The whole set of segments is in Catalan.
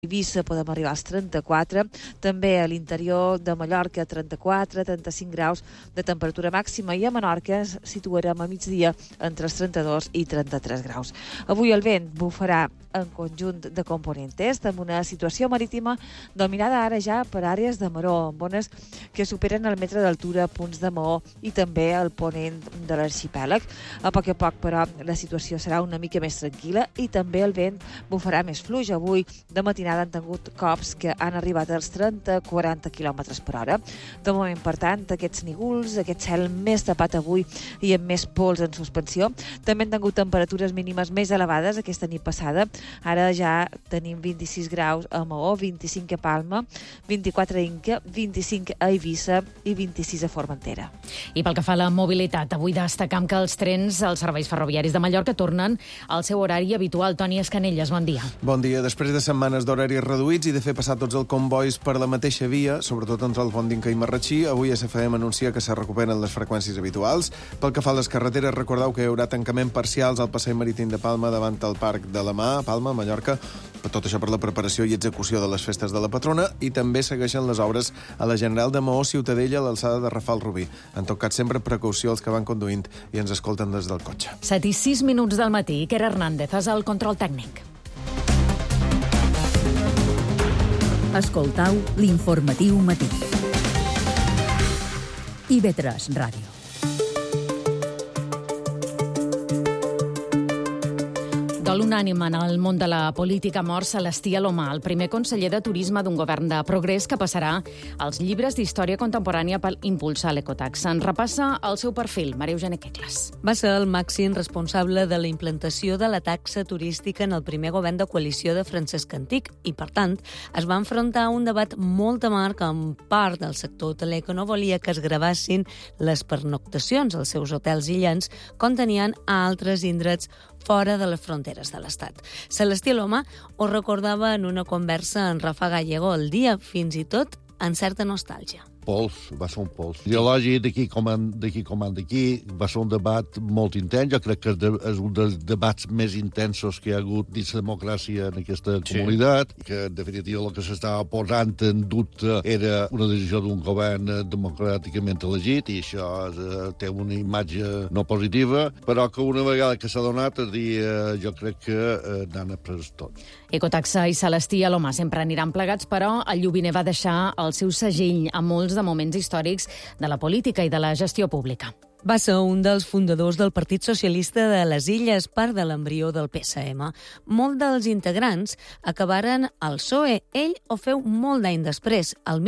Eivissa podem arribar als 34, també a l'interior de Mallorca 34, 35 graus de temperatura màxima i a Menorca ens situarem a migdia entre els 32 i 33 graus. Avui el vent bufarà en conjunt de component est amb una situació marítima dominada ara ja per àrees de maró, amb ones que superen el metre d'altura, punts de Maó i també el ponent de l'arxipèlag. A poc, però, la situació serà una mica més tranquil·la i també el vent bufarà més fluix. Avui de matinada han tingut cops que han arribat als 30-40 km per hora. De moment, per tant, aquests nígols, aquest cel més tapat avui i amb més pols en suspensió. També han tingut temperatures mínimes més elevades aquesta nit passada. Ara ja tenim 26 graus a Maó, 25 a Palma, 24 a Inca, 25 a Eivissa i 26 a Formentera. I pel que fa a la mobilitat, avui destacam que els trens, els serveis ferroviaris de Mallorca tornen al seu horari habitual. Toni Escanelles, bon dia. Bon dia. Després de setmanes d'horaris reduïts i de fer passar tots els convois per la mateixa via, sobretot entre el Pont d'Inca i Marratxí, avui SFM anuncia que se recuperen les freqüències habituals. Pel que fa a les carreteres, recordeu que hi haurà tancament parcials al passeig marítim de Palma davant el Parc de la Mà, Palma, Mallorca, tot això per la preparació i execució de les festes de la patrona, i també segueixen les obres a la General de Maó Ciutadella a l'alçada de Rafal Rubí. En tot cas, sempre precaució als que van conduint i ens escolten des del cotxe. 7:06 del matí. Iker Hernández és el control tècnic. Escoltau l'informatiu matí. IB3 Ràdio. Dol unànime en el món de la política mort Celestí Alomar, el primer conseller de Turisme d'un govern de progrés que passarà als llibres d'història contemporània per impulsar l'ecotaxa. En repassa el seu perfil, Maria Eugènia Quecles. Va ser el màxim responsable de la implantació de la taxa turística en el primer govern de coalició de Francesc Antich i, per tant, es va enfrontar a un debat molt amarg amb part del sector hoteler que no volia que es gravassin les pernoctacions als seus hotels illants com tenien a altres indrets fora de les fronteres de l'Estat. Celestí Alomar ho recordava en una conversa amb Rafa Gallego el dia, fins i tot amb certa nostàlgia. Va ser un pols. Ideològic d'aquí com d'aquí, va ser un debat molt intens. Jo crec que és un dels debats més intensos que hi ha hagut dins la democràcia en aquesta comunitat, que en definitiva el que s'estava posant en dubte era una decisió d'un govern democràticament elegit, i això té una imatge no positiva, però que una vegada que s'ha donat, jo crec que n'han après tots. Ecotaxa i Celestí Alomar sempre aniran plegats, però el Llubiner va deixar el seu segell a molts de moments històrics de la política i de la gestió pública. Va ser un dels fundadors del Partit Socialista de les Illes, part de l'embrió del PSM. Molts dels integrants acabaren al PSOE. Ell ho feu molt d'any després, el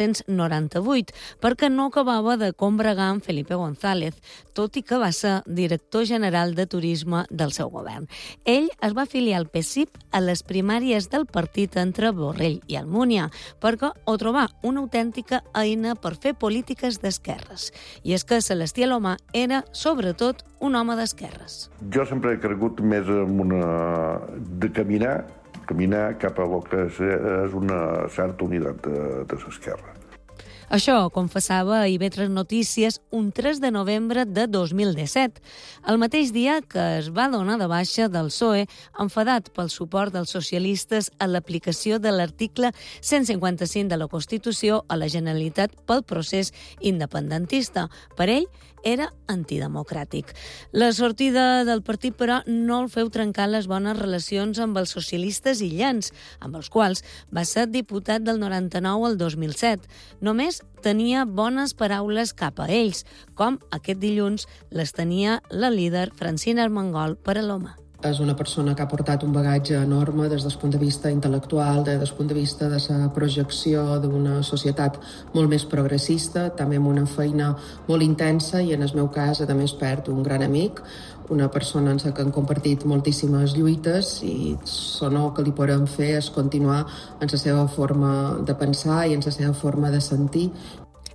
1998, perquè no acabava de combregar amb Felipe González, tot i que va ser director general de turisme del seu govern. Ell es va afiliar al PSIP a les primàries del partit entre Borrell i Almúnia, perquè ho trobà una autèntica eina per fer polítiques d'esquerres. I és que Celestí Alomar era, sobretot, un home d'esquerres. Jo sempre he cregut més en de caminar cap a lo que és una certa unitat de l'esquerra. Això confessava a IB3 Notícies un 3 de novembre de 2017, el mateix dia que es va donar de baixa del PSOE, enfadat pel suport dels socialistes a l'aplicació de l'article 155 de la Constitució a la Generalitat pel procés independentista. Per ell, era antidemocràtic. La sortida del partit, però, no el feu trencar les bones relacions amb els socialistes illants, amb els quals va ser diputat del 99 al 2007. Només tenia bones paraules cap a ells, com aquest dilluns les tenia la líder Francina Armengol per Alomar. És una persona que ha portat un bagatge enorme des del punt de vista intel·lectual, des del punt de vista de la projecció d'una societat molt més progressista, també amb una feina molt intensa i, en el meu cas, a més, perd un gran amic, una persona en la que han compartit moltíssimes lluites, i l'honor que li podem fer és continuar en la seva forma de pensar i en la seva forma de sentir.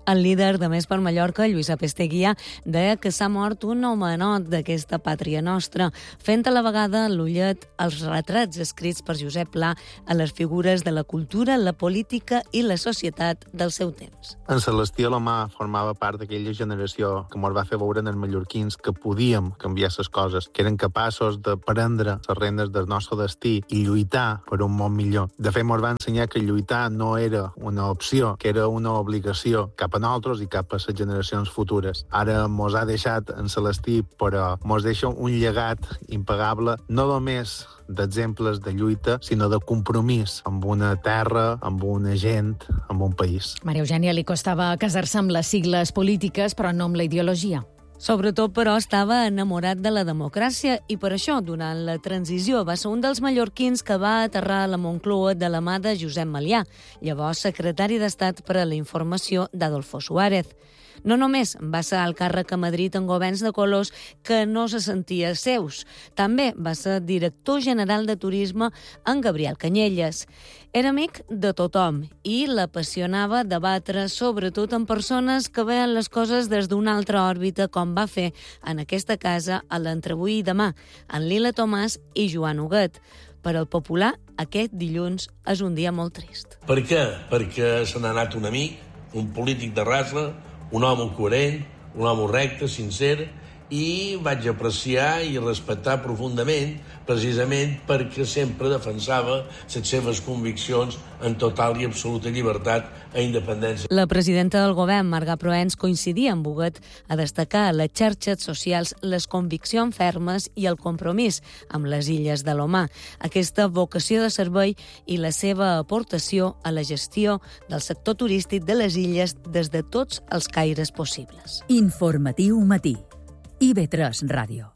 El líder de Més per Mallorca, Lluís Apesteguia, deia que s'ha mort un homenot d'aquesta pàtria nostra, fent a la vegada l'ullet als retrats escrits per Josep Pla a les figures de la cultura, la política i la societat del seu temps. En Celestí Alomà formava part d'aquella generació que ens va fer veure en els mallorquins que podíem canviar les coses, que eren capaços de prendre les rendes del nostre destí i lluitar per un món millor. De fet, ens va ensenyar que lluitar no era una opció, que era una obligació cap a nosaltres i cap a les generacions futures. Ara mos ha deixat en Celestí, però mos deixa un llegat impagable, no només d'exemples de lluita, sinó de compromís amb una terra, amb una gent, amb un país. Maria Eugènia li costava casar-se amb les sigles polítiques, però no amb la ideologia. Sobretot, però, estava enamorat de la democràcia i per això, durant la transició, va ser un dels mallorquins que va aterrar a la Moncloa de la mà de Josep Malià, llavors secretari d'Estat per a la Informació d'Adolfo Suárez. No només va ser al càrrec a Madrid en governs de colors que no se sentia seus, també va ser director general de turisme en Gabriel Canyelles. Era amic de tothom i l'apassionava debatre, sobretot amb persones que veien les coses des d'una altra òrbita, com va fer en aquesta casa a l'Entreavui i Demà, en Lila Tomàs i Joan Huguet. Per al Popular, aquest dilluns és un dia molt trist. Per què? Perquè se n'ha anat un amic, un polític de raça, un home coherent, un home recte, sincer, i vaig apreciar i respectar profundament, precisament perquè sempre defensava les seves conviccions en total i absoluta llibertat i independència. La presidenta del govern, Marga Proens, coincidia amb Huguet a destacar a les xarxes socials les conviccions fermes i el compromís amb les illes de l'Omà, aquesta vocació de servei i la seva aportació a la gestió del sector turístic de les illes des de tots els caires possibles. Informatiu matí. IB3 Ràdio.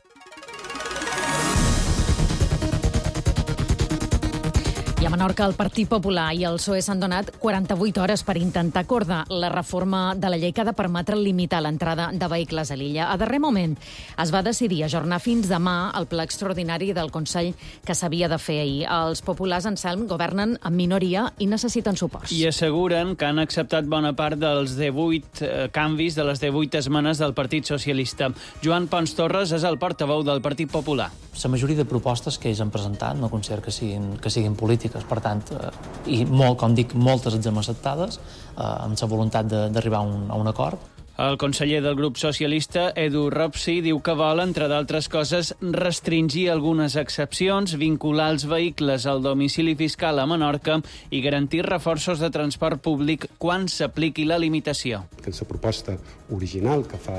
I a Menorca, el Partit Popular i el PSOE s'han donat 48 hores per intentar acordar la reforma de la llei que ha de permetre limitar l'entrada de vehicles a l'illa. A darrer moment es va decidir ajornar fins demà el ple extraordinari del Consell que s'havia de fer ahir. Els populars, Anselm, governen en minoria i necessiten suports. I asseguren que han acceptat bona part dels 18 canvis de les 18 esmenes del Partit Socialista. Joan Pons Torres és el portaveu del Partit Popular. La majoria de propostes que ells han presentat no considero que siguin polítiques. Per tant, i com dic, moltes els hem acceptades, amb la voluntat d'arribar a un acord. El conseller del grup socialista, Edu Ropsi, diu que vol, entre d'altres coses, restringir algunes excepcions, vincular els vehicles al domicili fiscal a Menorca i garantir reforços de transport públic quan s'apliqui la limitació. En la proposta original que fa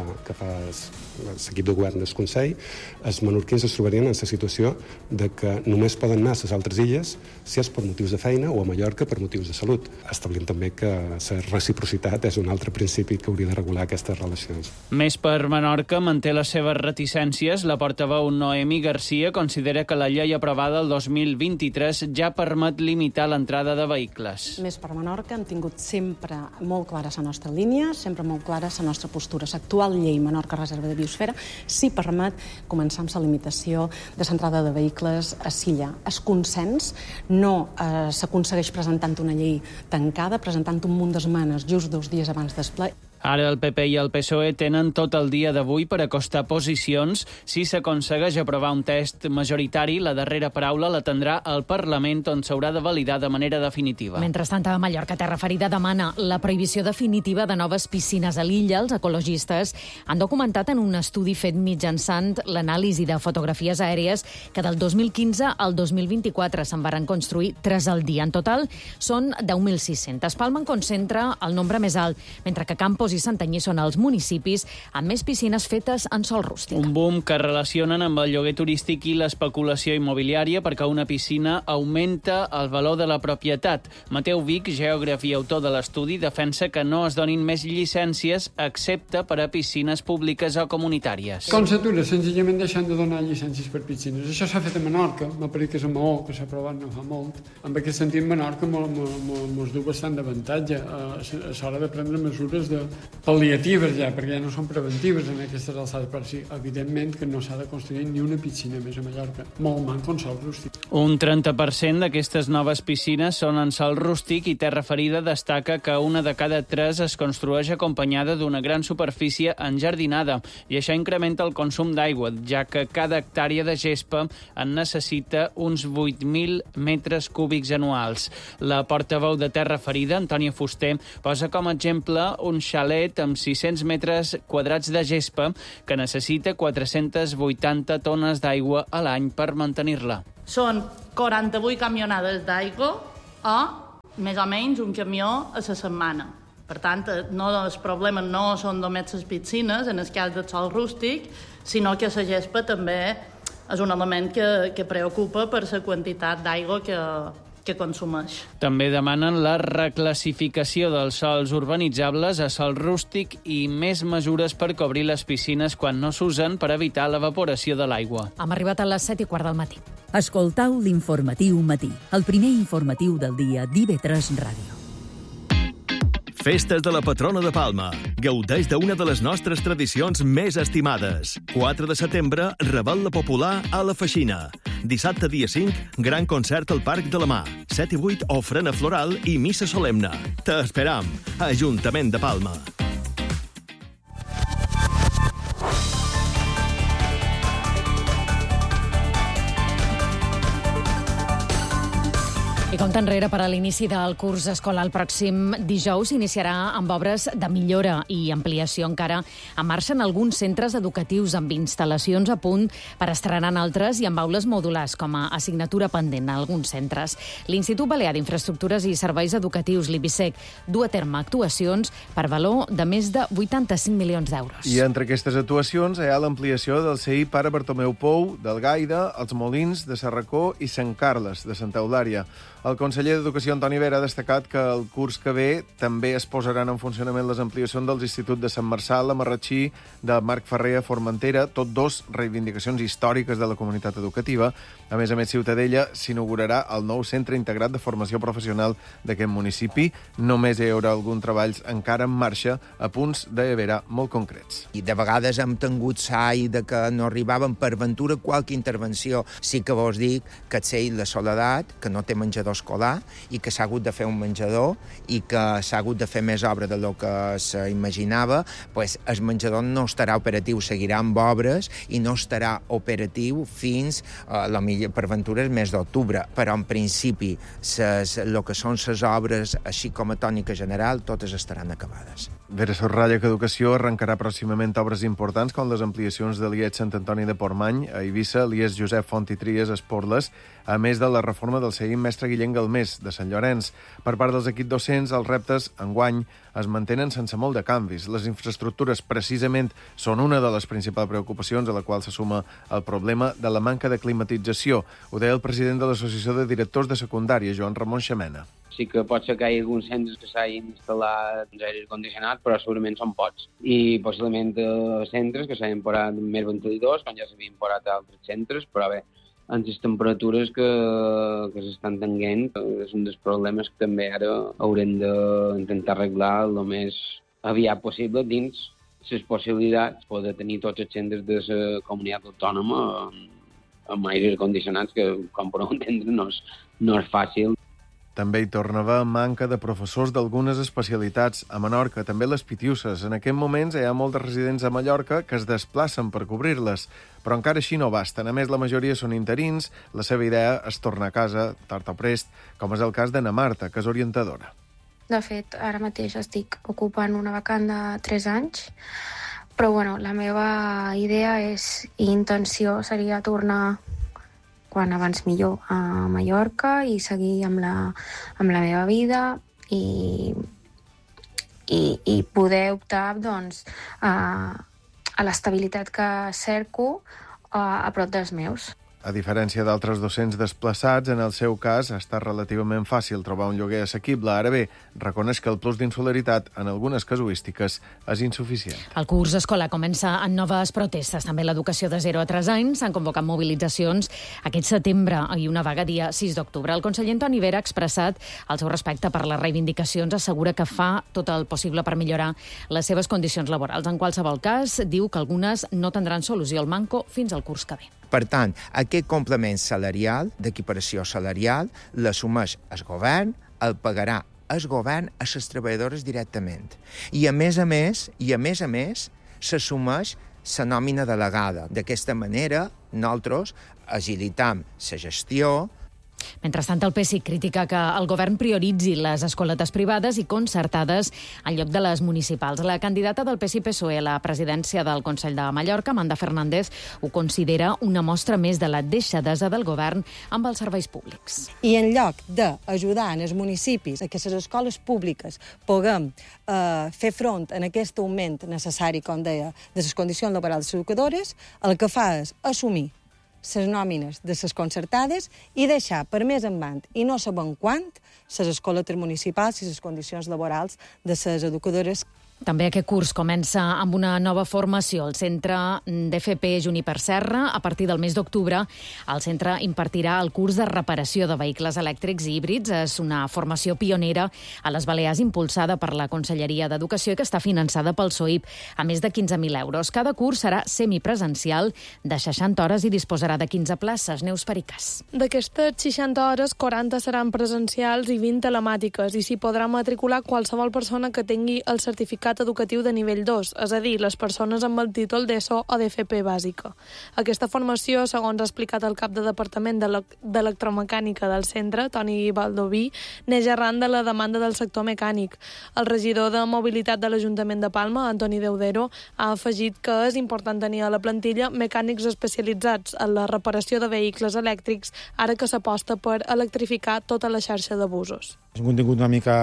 l'equip de govern del Consell, els menorquins es trobarien en la situació de que només poden anar a les altres illes si és per motius de feina o a Mallorca per motius de salut. Establint també que la reciprocitat és un altre principi que hauria de regular aquestes relacions. Més per Menorca manté les seves reticències. La portaveu Noemi Garcia considera que la llei aprovada el 2023 ja permet limitar l'entrada de vehicles. Més per Menorca hem tingut sempre molt clara la nostra línia, sempre molt clara la nostra postura. L'actual llei Menorca Reserva de Biosfera sí permet començar amb la limitació de l'entrada de vehicles a Silla. El consens no s'aconsegueix presentant una llei tancada, presentant un munt d'esmenes just 2 dies abans del ple. Ara el PP i el PSOE tenen tot el dia d'avui per acostar posicions. Si s'aconsegueix aprovar un text majoritari, la darrera paraula la tindrà el Parlament, on s'haurà de validar de manera definitiva. Mentrestant, a Mallorca, Terra Ferida demana la prohibició definitiva de noves piscines a l'illa. Els ecologistes han documentat en un estudi fet mitjançant l'anàlisi de fotografies aèries que del 2015 al 2024 se'n varen construir 3 al dia. En total, són 10.600. Palma en concentra el nombre més alt, mentre que Campos i Santanyí són els municipis amb més piscines fetes en sòl rústic. Un boom que relacionen amb el lloguer turístic i l'especulació immobiliària perquè una piscina augmenta el valor de la propietat. Mateu Vic, geògraf i autor de l'estudi, defensa que no es donin més llicències excepte per a piscines públiques o comunitàries. Com s'atura? Senzillament deixant de donar llicències per piscines. Això s'ha fet a Menorca, m'apareix que és a Maó, que s'ha aprovat no fa molt. En aquest sentit, Menorca mos du bastant d'avantatge a l'hora de prendre mesures pal·liatives ja, perquè ja no són preventives en aquestes alçades, però sí, evidentment que no s'ha de construir ni una piscina més a Mallorca. Molt manco en sòl rústic. Un 30% d'aquestes noves piscines són en sòl rústic i Terra Ferida destaca que una de cada 3 es construeix acompanyada d'una gran superfície enjardinada i això incrementa el consum d'aigua, ja que cada hectàrea de gespa en necessita uns 8.000 metres cúbics anuals. La portaveu de Terra Ferida, Antònia Fuster, posa com a exemple un xalet amb 600 metres quadrats de gespa que necessita 480 tones d'aigua a l'any per mantenir-la. Són 48 camionades d'aigua o més o menys un camió a la setmana. Per tant, els problemes no són només les piscines, en el cas del sòl rústic, sinó que la gespa també és un element que preocupa per la quantitat d'aigua que consumeix. També demanen la reclassificació dels sòls urbanitzables a sòl rústic i més mesures per cobrir les piscines quan no s'usen per evitar l'evaporació de l'aigua. Hem arribat a les 7:15 del matí. Escoltau l'informatiu matí, el primer informatiu del dia d'IV3 Ràdio. Festes de la patrona de Palma. Gaudeix d'una de les nostres tradicions més estimades. 4 de setembre, Revetlla Popular a la Feixina. Dissabte, dia 5, gran concert al Parc de la Mar. 7 i 8, ofrena floral i missa solemne. T'esperam. Ajuntament de Palma. I compte enrere per a l'inici del curs escolar el pròxim dijous s'iniciarà amb obres de millora i ampliació encara en marxa en alguns centres educatius amb instal·lacions a punt per estrenar en altres i amb aules modulars com a assignatura pendent en alguns centres. L'Institut Balear d'Infraestructures i Serveis Educatius, l'IBISEC, du a terme actuacions per valor de més de 85 milions d'euros. I entre aquestes actuacions hi ha l'ampliació del CI Pare Bartomeu Pou, del Gaida, els Molins de Sarracó i Sant Carles, de Santa Eulària. El conseller d'Educació, Antoni Vera, ha destacat que el curs que ve també es posaran en funcionament les ampliacions dels instituts de Sant Marçal, a Marratxí, de Marc Ferrer a Formentera, tot dos reivindicacions històriques de la comunitat educativa. A més, Ciutadella s'inaugurarà el nou centre integrat de formació professional d'aquest municipi. Només hi haurà algun treballs encara en marxa a punts d'Evera molt concrets. I de vegades hem tingut sai de que no arribaven per ventura qualque intervenció. Sí que vos dic que et la Soledat, que no té menjador escolar i que s'ha hagut de fer un menjador i que s'ha hagut de fer més obra de lo que s'imaginava, pues el menjador no estarà operatiu, seguirà amb obres i no estarà operatiu fins la millor per ventura el mes d'octubre, però en principi el que són les obres, així com a tònica general, totes estaran acabades. Vera subratlla que Educació arrencarà pròximament obres importants com les ampliacions de l'IES Sant Antoni de Portmany, a Eivissa, l'IES Josep Font i Tries, a Esporles, a més de la reforma del CEIM Mestre Guillem Galmés, de Sant Llorenç. Per part dels equips docents, els reptes, enguany, es mantenen sense molt de canvis. Les infraestructures, precisament, són una de les principals preocupacions a la qual se suma el problema de la manca de climatització. Ho deia el president de l'Associació de Directors de Secundària, Joan Ramon Xamena. Sí que pot ser que hi hagi alguns centres que s'hagin instal·lat aire condicionat, però segurament són pocs. I possiblement centres que s'hagin posat més ventiladors, quan ja s'havien posat a altres centres, però bé, amb les temperatures que s'estan tenint, és un dels problemes que també ara haurem d'intentar arreglar el més aviat possible dins les possibilitats de poder tenir tots els centres de la comunitat autònoma amb aires condicionats, que, com podeu entendre, no és fàcil. També hi tornava manca de professors d'algunes especialitats. A Menorca, també les Pitiuses. En aquest moments hi ha molts residents a Mallorca que es desplacen per cobrir-les, però encara així no basten. A més, la majoria són interins, la seva idea és tornar a casa, tard o prest, com és el cas d'Anna Marta, que és orientadora. De fet, ara mateix estic ocupant una vacant de 3 anys, però bueno, la meva idea i intenció seria tornar quan abans millor a Mallorca i seguir amb la meva vida i poder optar doncs, a l'estabilitat que cerco a prop dels meus. A diferència d'altres docents desplaçats, en el seu cas està relativament fàcil trobar un lloguer assequible. Ara bé, reconeix que el plus d'insularitat en algunes casuístiques és insuficient. El curs escolar comença en noves protestes. També l'educació de 0 a 3 anys s'han convocat mobilitzacions aquest setembre i una vaga dia 6 d'octubre. El conseller Antoni Vera ha expressat el seu respecte per les reivindicacions, assegura que fa tot el possible per millorar les seves condicions laborals. En qualsevol cas, diu que algunes no tindran solució al manco fins al curs que ve. Per tant, aquest complement salarial, d'equiparació salarial, l'assumeix el govern, el pagarà el govern a les treballadores directament. I a més a més, s'assumeix la nòmina delegada. D'aquesta manera, nosaltres agilitam la gestió. Mentrestant, el PSIC critica que el govern prioritzi les escoletes privades i concertades en lloc de les municipals. La candidata del PSI-PSOE a la presidència del Consell de Mallorca, Amanda Fernández, ho considera una mostra més de la deixadesa del govern amb els serveis públics. I en lloc d'ajudar en els municipis a que les escoles públiques puguem fer front a aquest augment necessari, com deia, de les condicions laborals de les educadores, el que fa és assumir les nòmines de les concertades i deixar per més endavant, i no sabem quan, les escoletes municipals i les condicions laborals de les educadores. També aquest curs comença amb una nova formació. El centre d'FP Juniper Serra, a partir del mes d'octubre, el centre impartirà el curs de reparació de vehicles elèctrics i híbrids. És una formació pionera a les Balears impulsada per la Conselleria d'Educació i que està finançada pel SOIP a més de 15.000 euros. Cada curs serà semipresencial de 60 hores i disposarà de 15 places. Neus Pericàs. D'aquestes 60 hores, 40 seran presencials i 20 telemàtiques i s'hi podrà matricular qualsevol persona que tingui el certificat educatiu de nivell 2, és a dir, les persones amb el títol d'ESO o d'FP bàsica. Aquesta formació, segons ha explicat el cap de Departament d'Electromecànica del centre, Toni Baldoví, neix arran de la demanda del sector mecànic. El regidor de Mobilitat de l'Ajuntament de Palma, Antoni Deudero, ha afegit que és important tenir a la plantilla mecànics especialitzats en la reparació de vehicles elèctrics, ara que s'aposta per electrificar tota la xarxa de busos. És un contingut una mica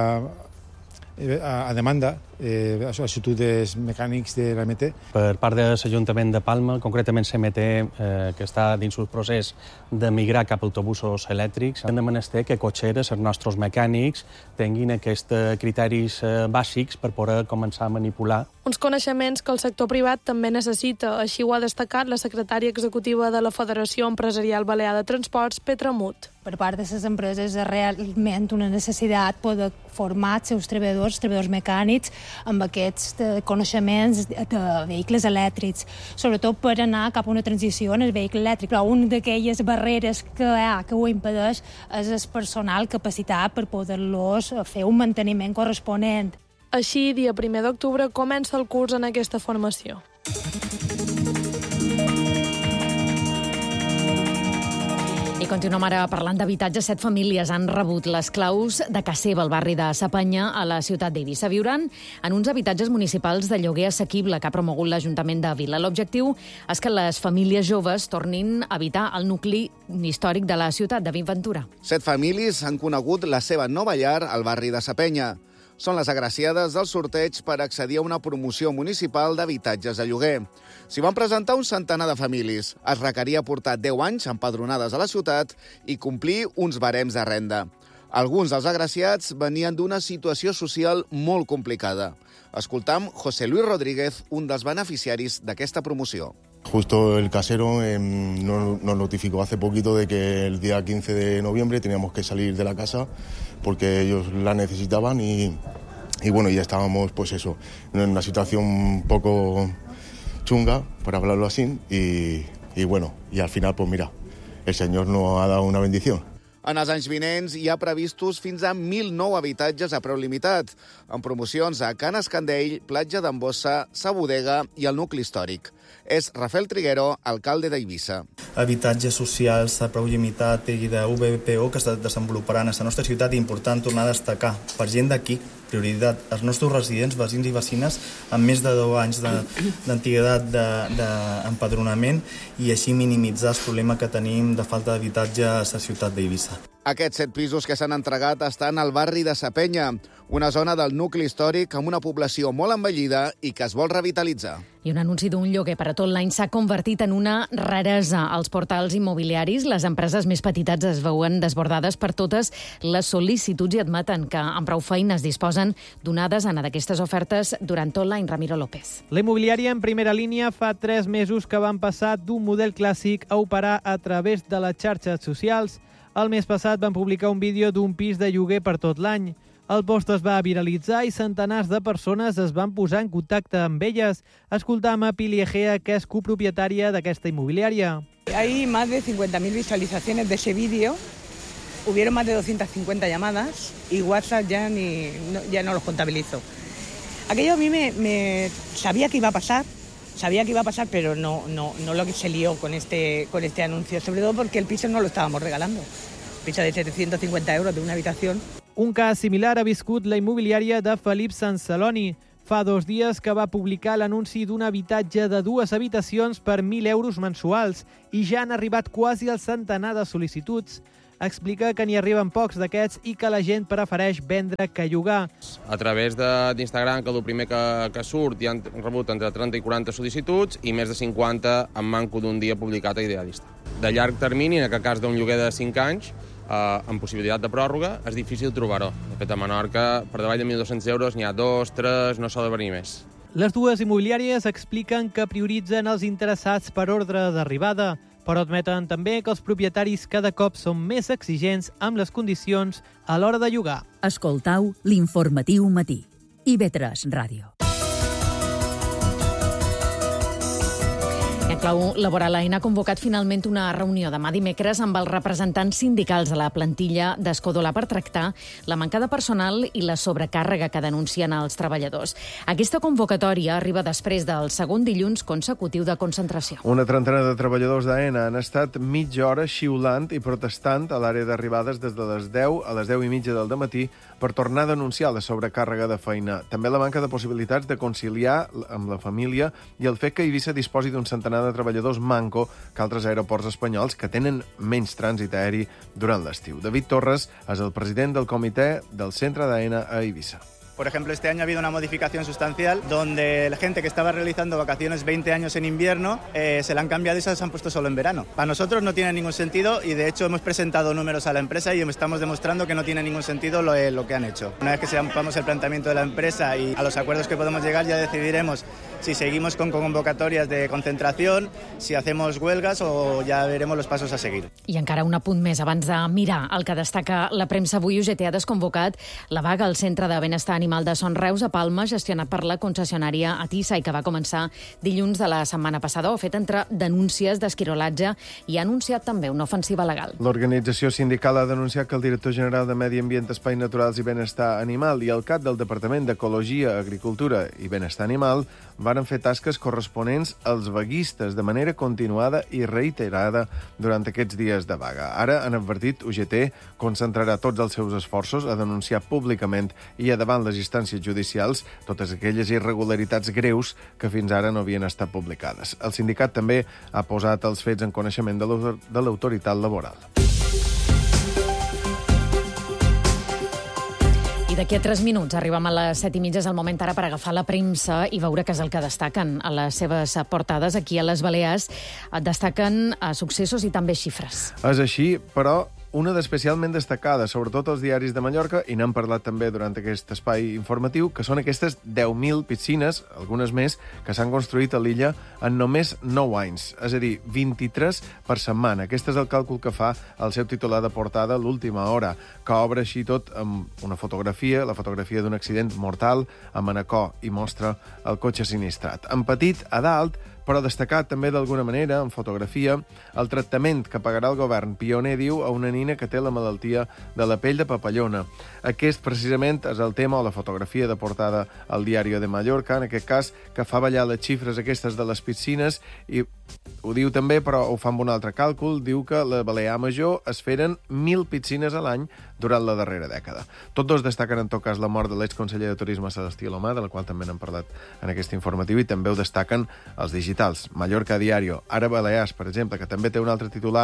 a demanda, substituts mecànics de l'AMT. Per part de l'Ajuntament de Palma, concretament l'AMT, que està dins el procés de migrar cap a autobusos elèctrics, hem de menester que cotxeres, els nostres mecànics, tinguin aquests criteris bàsics per poder començar a manipular. Uns coneixements que el sector privat també necessita, així ho ha destacat la secretària executiva de la Federació Empresarial Balear de Transports, Petra Mut. Per part de les empreses és realment una necessitat poder formar els seus treballadors mecànics amb aquests coneixements de vehicles elèctrics, sobretot per anar cap a una transició en el vehicle elèctric. Però una d'aquelles barreres que ho impedeix és el personal capacitat per poder-los fer un manteniment corresponent. Així, dia 1 d'octubre, comença el curs en aquesta formació. I continuem ara parlant d'habitatge. 7 famílies han rebut les claus de casa seva al barri de Sapanya, a la ciutat d'Eivissa. Viuran en uns habitatges municipals de lloguer assequible que ha promogut l'Ajuntament de Vila. L'objectiu és que les famílies joves tornin a habitar el nucli històric de la ciutat. David Ventura. 7 famílies han conegut la seva nova llar al barri de Sapenya. Són les agraciades del sorteig per accedir a una promoció municipal d'habitatges de lloguer. S'hi van presentar un centenar de famílies. Es requeria portar 10 anys empadronades a la ciutat i complir uns barems de renda. Alguns dels agraciats venien d'una situació social molt complicada. Escoltam José Luis Rodríguez, un dels beneficiaris d'aquesta promoció. Justo el casero nos notificó hace poquito de que el día 15 de noviembre teníamos que salir de la casa porque ellos la necesitaban y bueno, ya estábamos pues eso, en una situación un poco chunga, para hablarlo así, y bueno, y al final pues mira, el Señor nos ha dado una bendición. En els anys vinents hi ha previstos fins a 1.009 habitatges a preu limitat, amb promocions a Can Escandell, Platja d'Embossa, Sa Bodega i el nucli històric. És Rafael Triguero, alcalde d'Eivissa. Habitatges socials a preu limitat i de VPO que es desenvoluparan a la nostra ciutat, important tornar a destacar per gent d'aquí, prioritat. Els nostres residents, veïns i vecines, amb més de 10 anys d'antiguitat d'empadronament i així minimitzar el problema que tenim de falta d'habitatge a la ciutat d'Eivissa. Aquests 7 pisos que s'han entregat estan al barri de Sa Penya, una zona del nucli històric amb una població molt envellida i que es vol revitalitzar. I un anunci d'un lloguer per a tot l'any s'ha convertit en una raresa. Als portals immobiliaris, les empreses més petites es veuen desbordades per totes les sol·licituds i admeten que amb prou feines disposen donades en d'aquestes ofertes durant tot l'any. Ramiro López. La immobiliària en primera línia fa 3 mesos que van passar d'un model clàssic a operar a través de les xarxes socials. El mes passat van publicar un vídeo d'un pis de lloguer per tot l'any. El post es va viralitzar i centenars de persones es van posar en contacte amb elles. Escoltam a Pili Egea, que és copropietària d'aquesta immobiliària. Hay más de 50.000 visualizaciones de ese vídeo. Hubieron más de 250 llamadas y WhatsApp ya no los contabilizo. Aquello a mí me sabía que iba a pasar. Sabía que iba a pasar, pero no lo que se lió con este anuncio, sobre todo porque el piso no lo estábamos regalando. Piso de 750 euros de una habitación. Un cas similar ha viscut la immobiliària de Felip Sanceloni. Fa 2 dies que va publicar l'anunci d'un habitatge de 2 habitacions per 1.000 euros mensuals i ja han arribat quasi el centenar de sol·licituds. Explica que n'hi arriben pocs d'aquests i que la gent prefereix vendre que llogar. A través d'Instagram, que el primer que surt, hi han rebut entre 30 i 40 sol·licituds i més de 50 en manco d'un dia publicat a Idealista. De llarg termini, en aquest cas d'un lloguer de 5 anys, amb possibilitat de pròrroga, és difícil trobar-ho. De fet, a Menorca, per davall de 1.200 euros, n'hi ha 2, 3, no s'ha de venir més. Les dues immobiliàries expliquen que prioritzen els interessats per ordre d'arribada, però admeten també que els propietaris cada cop són més exigents amb les condicions a l'hora de llogar. Escoltau l'Informatiu Matí. IB3 Ràdio. En clau laboral, l'AENA ha convocat finalment una reunió demà dimecres amb els representants sindicals de la plantilla d'Escodola per tractar la manca de personal i la sobrecàrrega que denuncien els treballadors. Aquesta convocatòria arriba després del segon dilluns consecutiu de concentració. Una trentena de treballadors d'AENA han estat mitja hora xiulant i protestant a l'àrea d'arribades des de les 10 a les 10:30 del dematí per tornar a denunciar la sobrecàrrega de feina. També la manca de possibilitats de conciliar amb la família i el fet que Eivissa disposi d'un centenar de treballadors manco que altres aeroports espanyols que tenen menys trànsit aeri durant l'estiu. David Torres és el president del comitè del centre d'AENA a Eivissa. Por ejemplo, este año ha habido una modificación sustancial donde la gente que estaba realizando vacaciones 20 años en invierno se la han cambiado y se las han puesto solo en verano. Para nosotros no tiene ningún sentido y de hecho hemos presentado números a la empresa y estamos demostrando que no tiene ningún sentido lo que han hecho. Una vez que sepamos el planteamiento de la empresa y a los acuerdos que podemos llegar, ya decidiremos si seguimos con convocatorias de concentración, si hacemos huelgas o ya veremos los pasos a seguir. I encara un apunt més abans de mirar el que destaca la premsa avui. UGT ha desconvocat la vaga al Centre de Benestar Animal de Son Reus a Palma, gestionat per la concessionària Atisa i que va començar dilluns de la setmana passada. Ho ha fet entre denúncies d'esquirolatge i ha anunciat també una ofensiva legal. L'organització sindical ha denunciat que el director general de Medi Ambient, Espais Naturals i Benestar Animal i el cap del Departament d'Ecologia, Agricultura i Benestar Animal varen fer tasques corresponents als vaguistes de manera continuada i reiterada durant aquests dies de vaga. Ara han advertit UGT concentrarà tots els seus esforços a denunciar públicament i a davant les instàncies judicials totes aquelles irregularitats greus que fins ara no havien estat publicades. El sindicat també ha posat els fets en coneixement de l'autoritat laboral. I d'aquí a 3 minuts arribem a les 7:30. És el moment ara per agafar la premsa i veure què és el que destaquen a les seves portades. Aquí a les Balears destaquen successos i també xifres. És així, però una d'especialment destacada, sobretot als diaris de Mallorca, i n'hem parlat també durant aquest espai informatiu, que són aquestes 10.000 piscines, algunes més, que s'han construït a l'illa en només 9 anys, és a dir, 23 per setmana. Aquest és el càlcul que fa el seu titular de portada l'última hora, que obre així tot amb una fotografia, la fotografia d'un accident mortal a Manacor, i mostra el cotxe sinistrat. En petit, a dalt, però destacat també d'alguna manera, en fotografia, el tractament que pagarà el govern pioner, diu, a una nina que té la malaltia de la pell de papallona. Aquest, precisament, és el tema o la fotografia de portada al Diari de Mallorca, en aquest cas, que fa ballar les xifres aquestes de les piscines, i ho diu també, però ho fa amb un altre càlcul, diu que la Balear Major es feren 1.000 piscines a l'any durant la darrera dècada. Tots dos destaquen, en tot cas, la mort de l'exconseller de Turisme Celestí Alomà, de la qual també n'hem parlat en aquest informatiu, i també ho destaquen els digitals. Mallorca Diario, ara Balears, per exemple, que també té un altre titular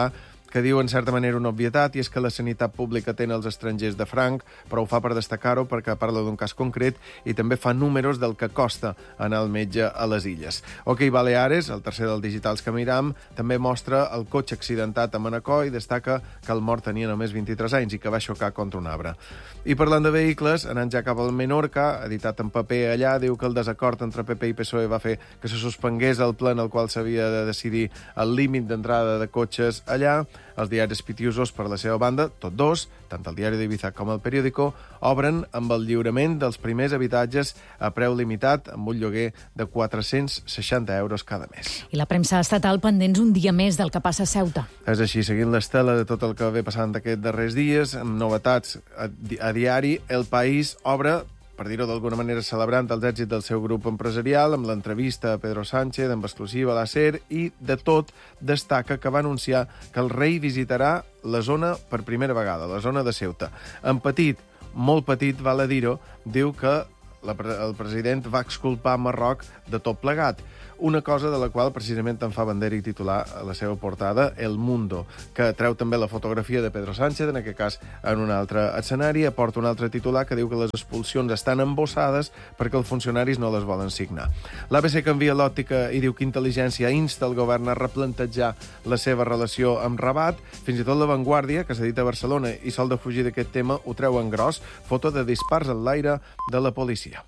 que diu en certa manera una obvietat, i és que la sanitat pública té els estrangers de franc, però ho fa per destacar-ho perquè parla d'un cas concret i també fa números del que costa anar al metge a les illes. OK Baleares, el tercer dels digitals que miram, també mostra el cotxe accidentat a Manacor i destaca que el mort tenia només 23 anys i que va xocar contra un arbre. I parlant de vehicles, anant ja cap al Menorca, editat en paper allà, diu que el desacord entre PP i PSOE va fer que se suspengués el ple en el qual s'havia de decidir el límit d'entrada de cotxes allà. Els diaris pitiusos, per la seva banda, tots dos, tant el diari d'Ibiza com el periòdico, obren amb el lliurament dels primers habitatges a preu limitat amb un lloguer de 460 euros cada mes. I la premsa estatal pendents un dia més del que passa a Ceuta. És així, seguint l'estela de tot el que ve passant aquests darrers dies, amb novetats a diari, El País obre, per dir-ho d'alguna manera, celebrant els èxits del seu grup empresarial, amb l'entrevista a Pedro Sánchez, amb exclusiva a l'ASER, i de tot destaca que va anunciar que el rei visitarà la zona per primera vegada, la zona de Ceuta. En petit, molt petit, val a dir-ho, diu que el president va exculpar Marroc de tot plegat. Una cosa de la qual precisament en fa bandera i titular a la seva portada, El Mundo, que treu també la fotografia de Pedro Sánchez, en aquest cas en un altre escenari, aporta un altre titular que diu que les expulsions estan embossades perquè els funcionaris no les volen signar. L'ABC canvia l'òptica i diu que intel·ligència insta el govern a replantejar la seva relació amb Rabat. Fins i tot La Vanguardia, que s'edita a Barcelona i sol de fugir d'aquest tema, ho treu en gros, foto de dispars en l'aire de la policia.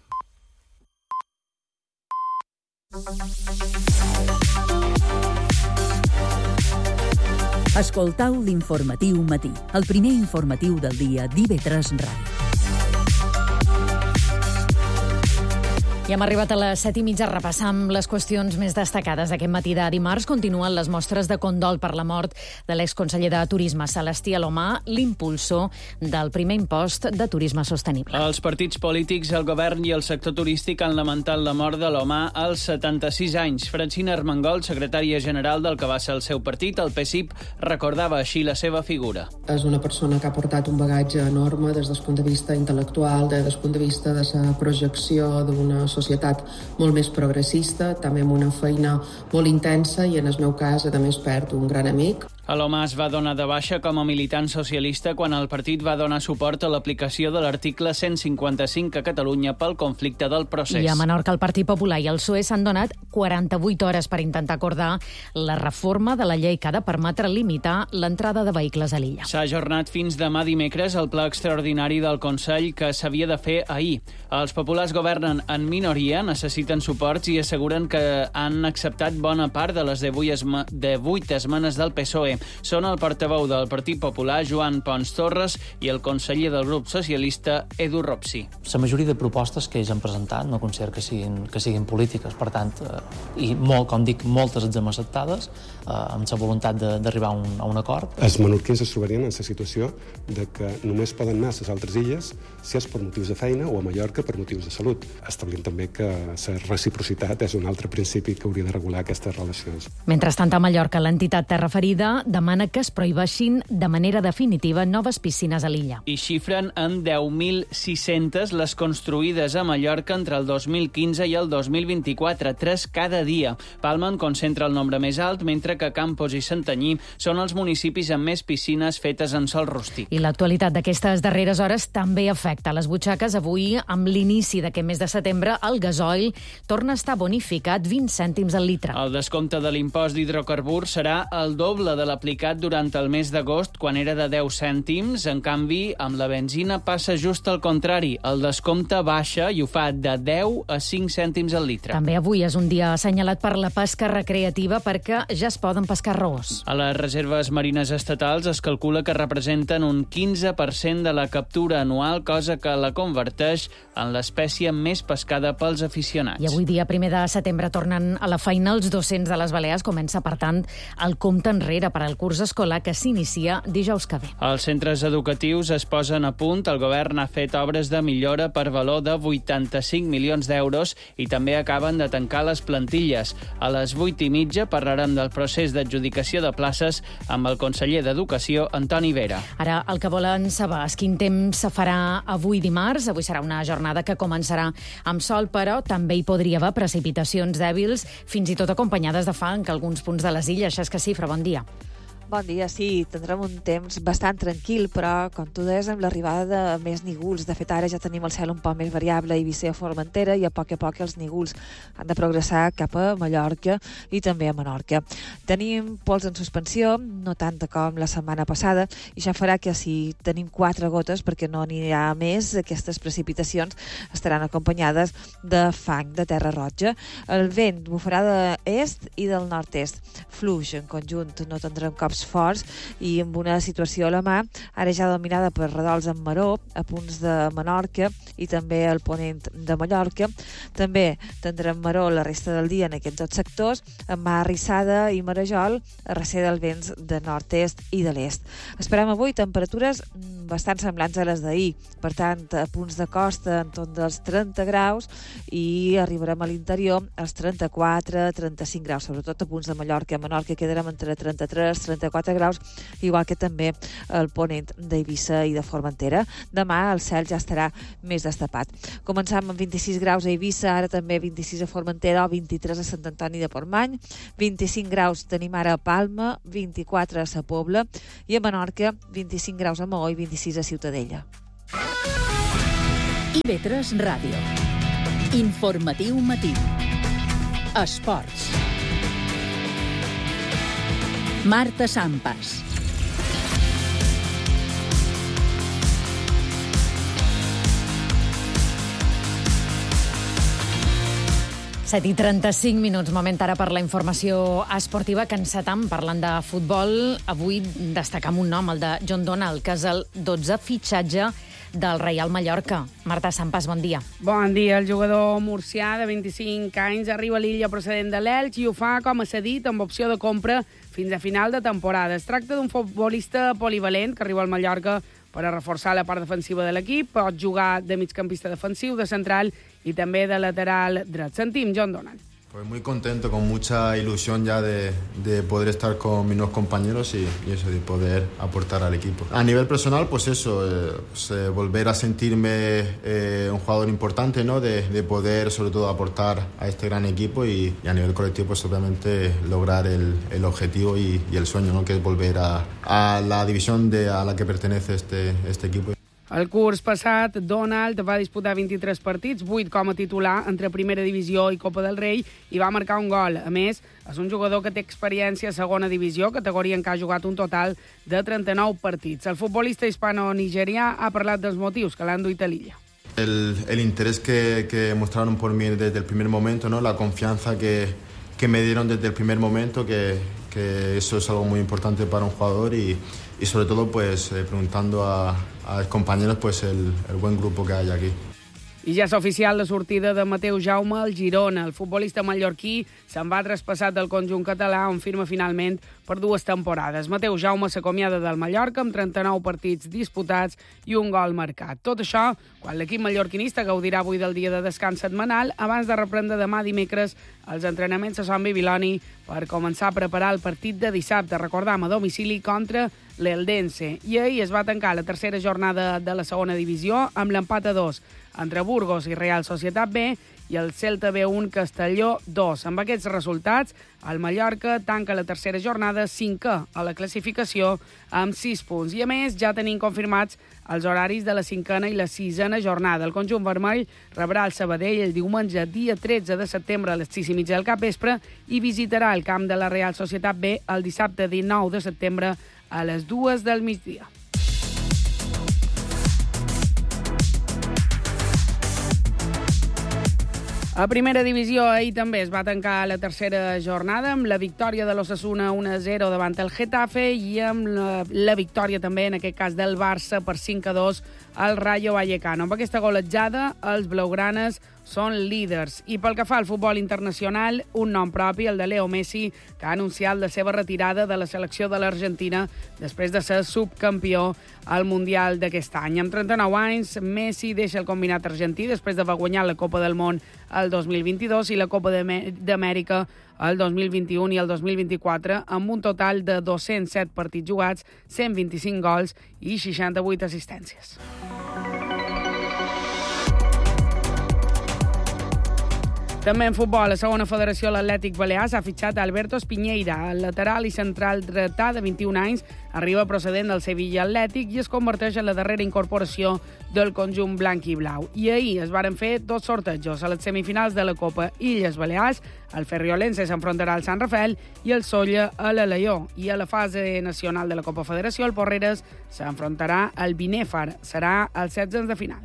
Escoltau l'Informatiu Matí, el primer informatiu del dia d'IV3 Ràdio. I hem arribat a les 7:30, repassam les qüestions més destacades d'aquest matí de dimarts. Continuen les mostres de condol per la mort de l'exconseller de Turisme, Celestí Alomar, l'impulsor del primer impost de turisme sostenible. Els partits polítics, el govern i el sector turístic han lamentat la mort d'Alomar als 76 anys. Francina Armengol, secretària general del que va ser el seu partit, el PSIP, recordava així la seva figura. És una persona que ha portat un bagatge enorme des del punt de vista intel·lectual, des del punt de vista de la projecció d'una societat molt més progressista, també amb una feina molt intensa i, en el meu cas, a més, perd un gran amic. Alomar es va donar de baixa com a militant socialista quan el partit va donar suport a l'aplicació de l'article 155 a Catalunya pel conflicte del procés. I a Menorca el Partit Popular i el PSOE s'han donat 48 hores per intentar acordar la reforma de la llei que ha de permetre limitar l'entrada de vehicles a l'illa. S'ha ajornat fins demà dimecres el ple extraordinari del Consell que s'havia de fer ahir. Els populars governen en minoria, necessiten suports i asseguren que han acceptat bona part de les 18 esmenes del PSOE. Són el portaveu del Partit Popular, Joan Pons Torres, i el conseller del grup socialista, Edu Ropsi. La majoria de propostes que ells han presentat no considero que siguin polítiques, per tant, i com dic, moltes els hem acceptades, amb la voluntat d'arribar a un acord. Els menorquins es trobarien en la situació de que només poden anar a les altres illes si és per motius de feina o a Mallorca per motius de salut. Establint també que la reciprocitat és un altre principi que hauria de regular aquestes relacions. Mentrestant, a Mallorca, l'entitat Terra Ferida demana que es prohibeixin de manera definitiva noves piscines a l'illa. I xifren en 10.600 les construïdes a Mallorca entre el 2015 i el 2024, 3 cada dia. Palma en concentra el nombre més alt, mentre que Campos i Santanyí són els municipis amb més piscines fetes en sòl rústic. I l'actualitat d'aquestes darreres hores també afecta les butxaques. Avui, amb l'inici d'aquest mes de setembre, el gasoil torna a estar bonificat 20 cèntims al litre. El descompte de l'impost d'hidrocarburs serà el doble de l'aplicat durant el mes d'agost, quan era de 10 cèntims. En canvi, amb la benzina passa just al contrari. El descompte baixa i ho fa de 10 a 5 cèntims al litre. També avui és un dia assenyalat per la pesca recreativa perquè ja es poden pescar roos. A les reserves marines estatals es calcula que representen un 15% de la captura anual, cosa que la converteix en l'espècie més pescada pels aficionats. I avui dia 1 de setembre tornen a la feina els docents de les Balears. Comença, per tant, el compte enrere per al curs escolar que s'inicia dijous que ve. Els centres educatius es posen a punt. El govern ha fet obres de millora per valor de 85 milions d'euros i també acaben de tancar les plantilles. A les 8:30 parlarem del procés d'adjudicació de places amb el conseller d'Educació, Antoni Vera. Ara el que volen saber és quin temps se farà avui dimarts. Avui serà una jornada que començarà amb sol, però també hi podria haver precipitacions dèbils, fins i tot acompanyades de fang a alguns punts de les illes. És que sí, Fra, bon dia. Bon dia, sí, tindrem un temps bastant tranquil, però, com tu deies, amb l'arribada de més nígols. De fet, ara ja tenim el cel un poc més variable a Eivissa i a Formentera, i a poc els nígols han de progressar cap a Mallorca i també a Menorca. Tenim pols en suspensió, no tanta com la setmana passada, i això farà que si tenim 4 gotes, perquè no n'hi ha més, aquestes precipitacions estaran acompanyades de fang de terra roja. El vent bufarà de est i del nord-est. Fluix en conjunt, no tindrem cops forts i amb una situació a la mà, ara ja dominada per redols amb maró, a punts de Menorca i també al ponent de Mallorca. També tindrem maró la resta del dia en aquests 2 sectors, amb mar arrissada i marejol a recer dels vents de nord-est i de l'est. Esperem avui temperatures bastant semblants a les d'ahir, per tant, a punts de costa en torn dels 30 graus i arribarem a l'interior als 34-35 graus, sobretot a punts de Mallorca. A Menorca quedarem entre 33-34 graus, igual que també el ponent d'Eivissa i de Formentera. Demà el cel ja estarà més destapat. Començam amb 26 graus a Eivissa, ara també 26 a Formentera o 23 a Sant Antoni de Portmany, 25 graus tenim ara a Palma, 24 a Sa Pobla i a Menorca 25 graus a Maó i 26 a Ciutadella. IB3 Ràdio. Informatiu matí. Esports. Marta Sampas. Set i 35 minuts, moment ara per la informació esportiva, que encetam parlant de futbol. Avui destacam un nom, el de John Donald, que és el 12è fitxatge del Reial Mallorca. Marta Sampas, bon dia. Bon dia. El jugador murcià de 25 anys arriba a l'illa procedent de l'Elx i ho fa com a cedit amb opció de compra fins a final de temporada. Es tracta d'un futbolista polivalent que arriba al Mallorca per a reforçar la part defensiva de l'equip. Pot jugar de migcampista defensiu, de central y también de lateral dret. Sentim John Donald. Pues muy contento, con mucha ilusión ya de poder estar con mis nuevos compañeros y eso, de poder aportar al equipo. A nivel personal, pues eso, volver a sentirme un jugador importante, ¿no? De poder sobre todo aportar a este gran equipo y a nivel colectivo, pues obviamente lograr el objetivo y el sueño, ¿no? Que es volver a la división a la que pertenece este equipo. El curs passat, Donald va disputar 23 partits, 8 com a titular entre Primera Divisió i Copa del Rei, i va marcar un gol. A més, és un jugador que té experiència a Segona Divisió, categoria en què ha jugat un total de 39 partits. El futbolista hispano-nigerià ha parlat dels motius que l'han duit a l'illa. El interés que mostraron por mí desde el primer momento, ¿no? La confianza que me dieron desde el primer momento, que eso es algo muy importante para un jugador y sobre todo pues preguntando a compañeros pues el buen grupo que hay aquí. I ja és oficial la sortida de Mateu Jaume al Girona. El futbolista mallorquí se'n va traspassat del conjunt català, on firma finalment per 2 temporades. Mateu Jaume s'acomiada del Mallorca amb 39 partits disputats i un gol marcat. Tot això quan l'equip mallorquinista gaudirà avui del dia de descans setmanal abans de reprendre demà dimecres els entrenaments a Son Bibiloni per començar a preparar el partit de dissabte. Recordam, a domicili contra l'Eldense. I ahir es va tancar la tercera jornada de la segona divisió amb l'empat a 2 entre Burgos i Real Societat B i el Celta B1 Castelló 2. Amb aquests resultats, el Mallorca tanca la tercera jornada 5è a la classificació amb 6 punts. I a més, ja tenim confirmats els horaris de la 5a i la 6a jornada. El conjunt vermell rebrà el Sabadell el diumenge dia 13 de setembre a les 6:30 del capvespre i visitarà el camp de la Real Societat B el dissabte 19 de setembre a les 2 del migdia. A Primera Divisió ahir també es va tancar la tercera jornada amb la victòria de l'Osasuna 1-0 davant el Getafe i amb la victòria també, en aquest cas, del Barça per 5-2 al Rayo Vallecano. Amb aquesta golejada, els blaugranes són líders. I pel que fa al futbol internacional, un nom propi, el de Leo Messi, que ha anunciat la seva retirada de la selecció de l'Argentina després de ser subcampió al Mundial d'aquest any. Amb 39 anys, Messi deixa el combinat argentí després d'haver guanyat la Copa del Món el 2022 i la Copa d'Amèrica el 2021 i el 2024, amb un total de 207 partits jugats, 125 gols i 68 assistències. També en futbol, la segona federació, l'Atlètic Balears, ha fitxat Alberto Espiñeira, el lateral i central dretà de 21 anys, arriba procedent del Sevilla Atlètic i es converteix en la darrera incorporació del conjunt blanc i blau. I ahir es varen fer 2 sortejos a les semifinals de la Copa Illes Balears. El Ferriolense s'enfrontarà al Sant Rafael i el Sóller a l'Alaió. I a la fase nacional de la Copa Federació, el Porreres s'enfrontarà al Binèfar. Serà als 16 de final.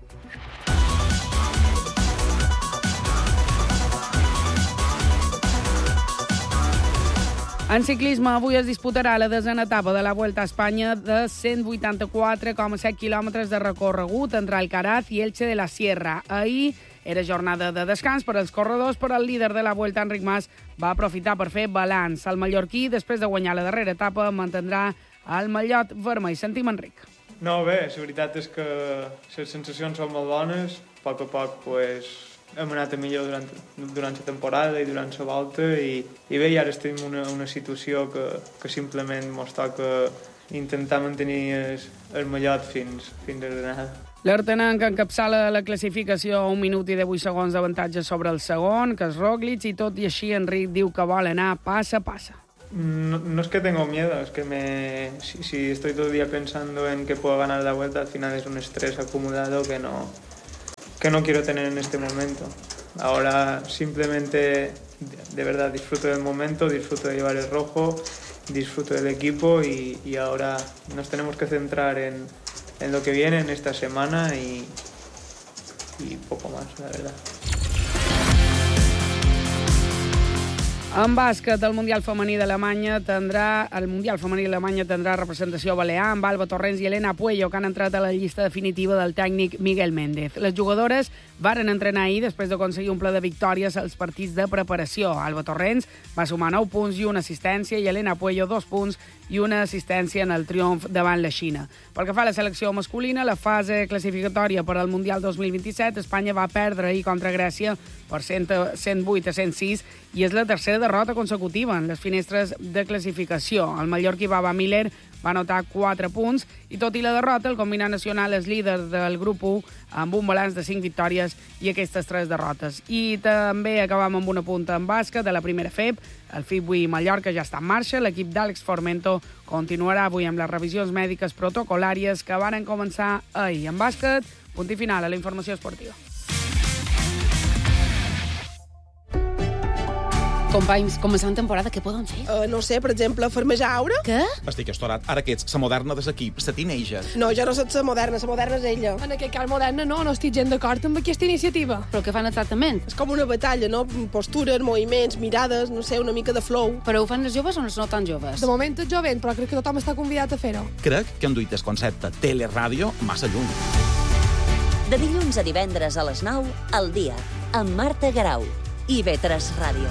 En ciclisme, avui es disputarà la 10a etapa de la Vuelta a Espanya de 184,7 quilòmetres de recorregut entre Alcaraz i Elche de la Sierra. Ahir era jornada de descans per als corredors, però el líder de la Vuelta, Enric Mas, va aprofitar per fer balanç. El mallorquí, després de guanyar la darrera etapa, mantindrà el mallot vermell. Sentim Enric. No, bé, la veritat és que les sensacions són molt bones. A poc, hem anat a millor durant la temporada i durant la volta i bé, i ara estem en una situació que simplement ens toca intentar mantenir el mallot fins a Granada. L'Artenenc encapçala la classificació a 1 minut i 18 segons d'avantatge sobre el segon, que és Roglic, i tot i així Enric diu que vol anar paso a paso. No es que tengo miedo, es que si estoy todo el día pensando en que puedo ganar la Vuelta, al final es un estrés acumulado que no quiero tener en este momento. Ahora simplemente, de verdad, disfruto del momento, disfruto de llevar el rojo, disfruto del equipo y ahora nos tenemos que centrar en lo que viene en esta semana y poco más, la verdad. En bàsquet, el Mundial Femení d'Alemanya tindrà representació balear amb Alba Torrents i Elena Puello, que han entrat a la llista definitiva del tècnic Miguel Méndez. Les jugadores varen entrenar ahir després d'aconseguir un ple de victòries als partits de preparació. Alba Torrents va sumar 9 punts i una assistència i Elena Puello 2 punts i una assistència en el triomf davant la Xina. Pel que fa a la selecció masculina, la fase classificatòria per al Mundial 2027, Espanya va perdre ahir contra Grècia per 108-106 i és la tercera derrota consecutiva en les finestres de classificació. El mallorquí Baba Miller va anotar 4 punts i tot i la derrota, el combinat nacional és líder del grup 1 amb un balanç de 5 victòries i aquestes 3 derrotes. I també acabam amb una punta en bàsquet de la primera FEB. El FIBUI Mallorca ja està en marxa. L'equip d'Àlex Formento continuarà avui amb les revisions mèdiques protocolàries que varen començar ahir. En bàsquet, punt i final a la informació esportiva. Companys, començant temporada, què poden fer? No sé, per exemple, farmejar aura? Què? Estic estorat. Ara que ets la moderna de l'equip, la teenager. No, jo no soc la moderna és ella. En aquest cas moderna no estic gens d'acord amb aquesta iniciativa. Però què fan exactament? És com una batalla, no? Postures, moviments, mirades, no sé, una mica de flow. Però ho fan les joves o no tan joves? De moment és jovent, però crec que tothom està convidat a fer-ho. Crec que han duit el concepte teleràdio massa lluny. De dilluns a divendres a les 9, al dia, amb Marta Garau, IB3 Ràdio.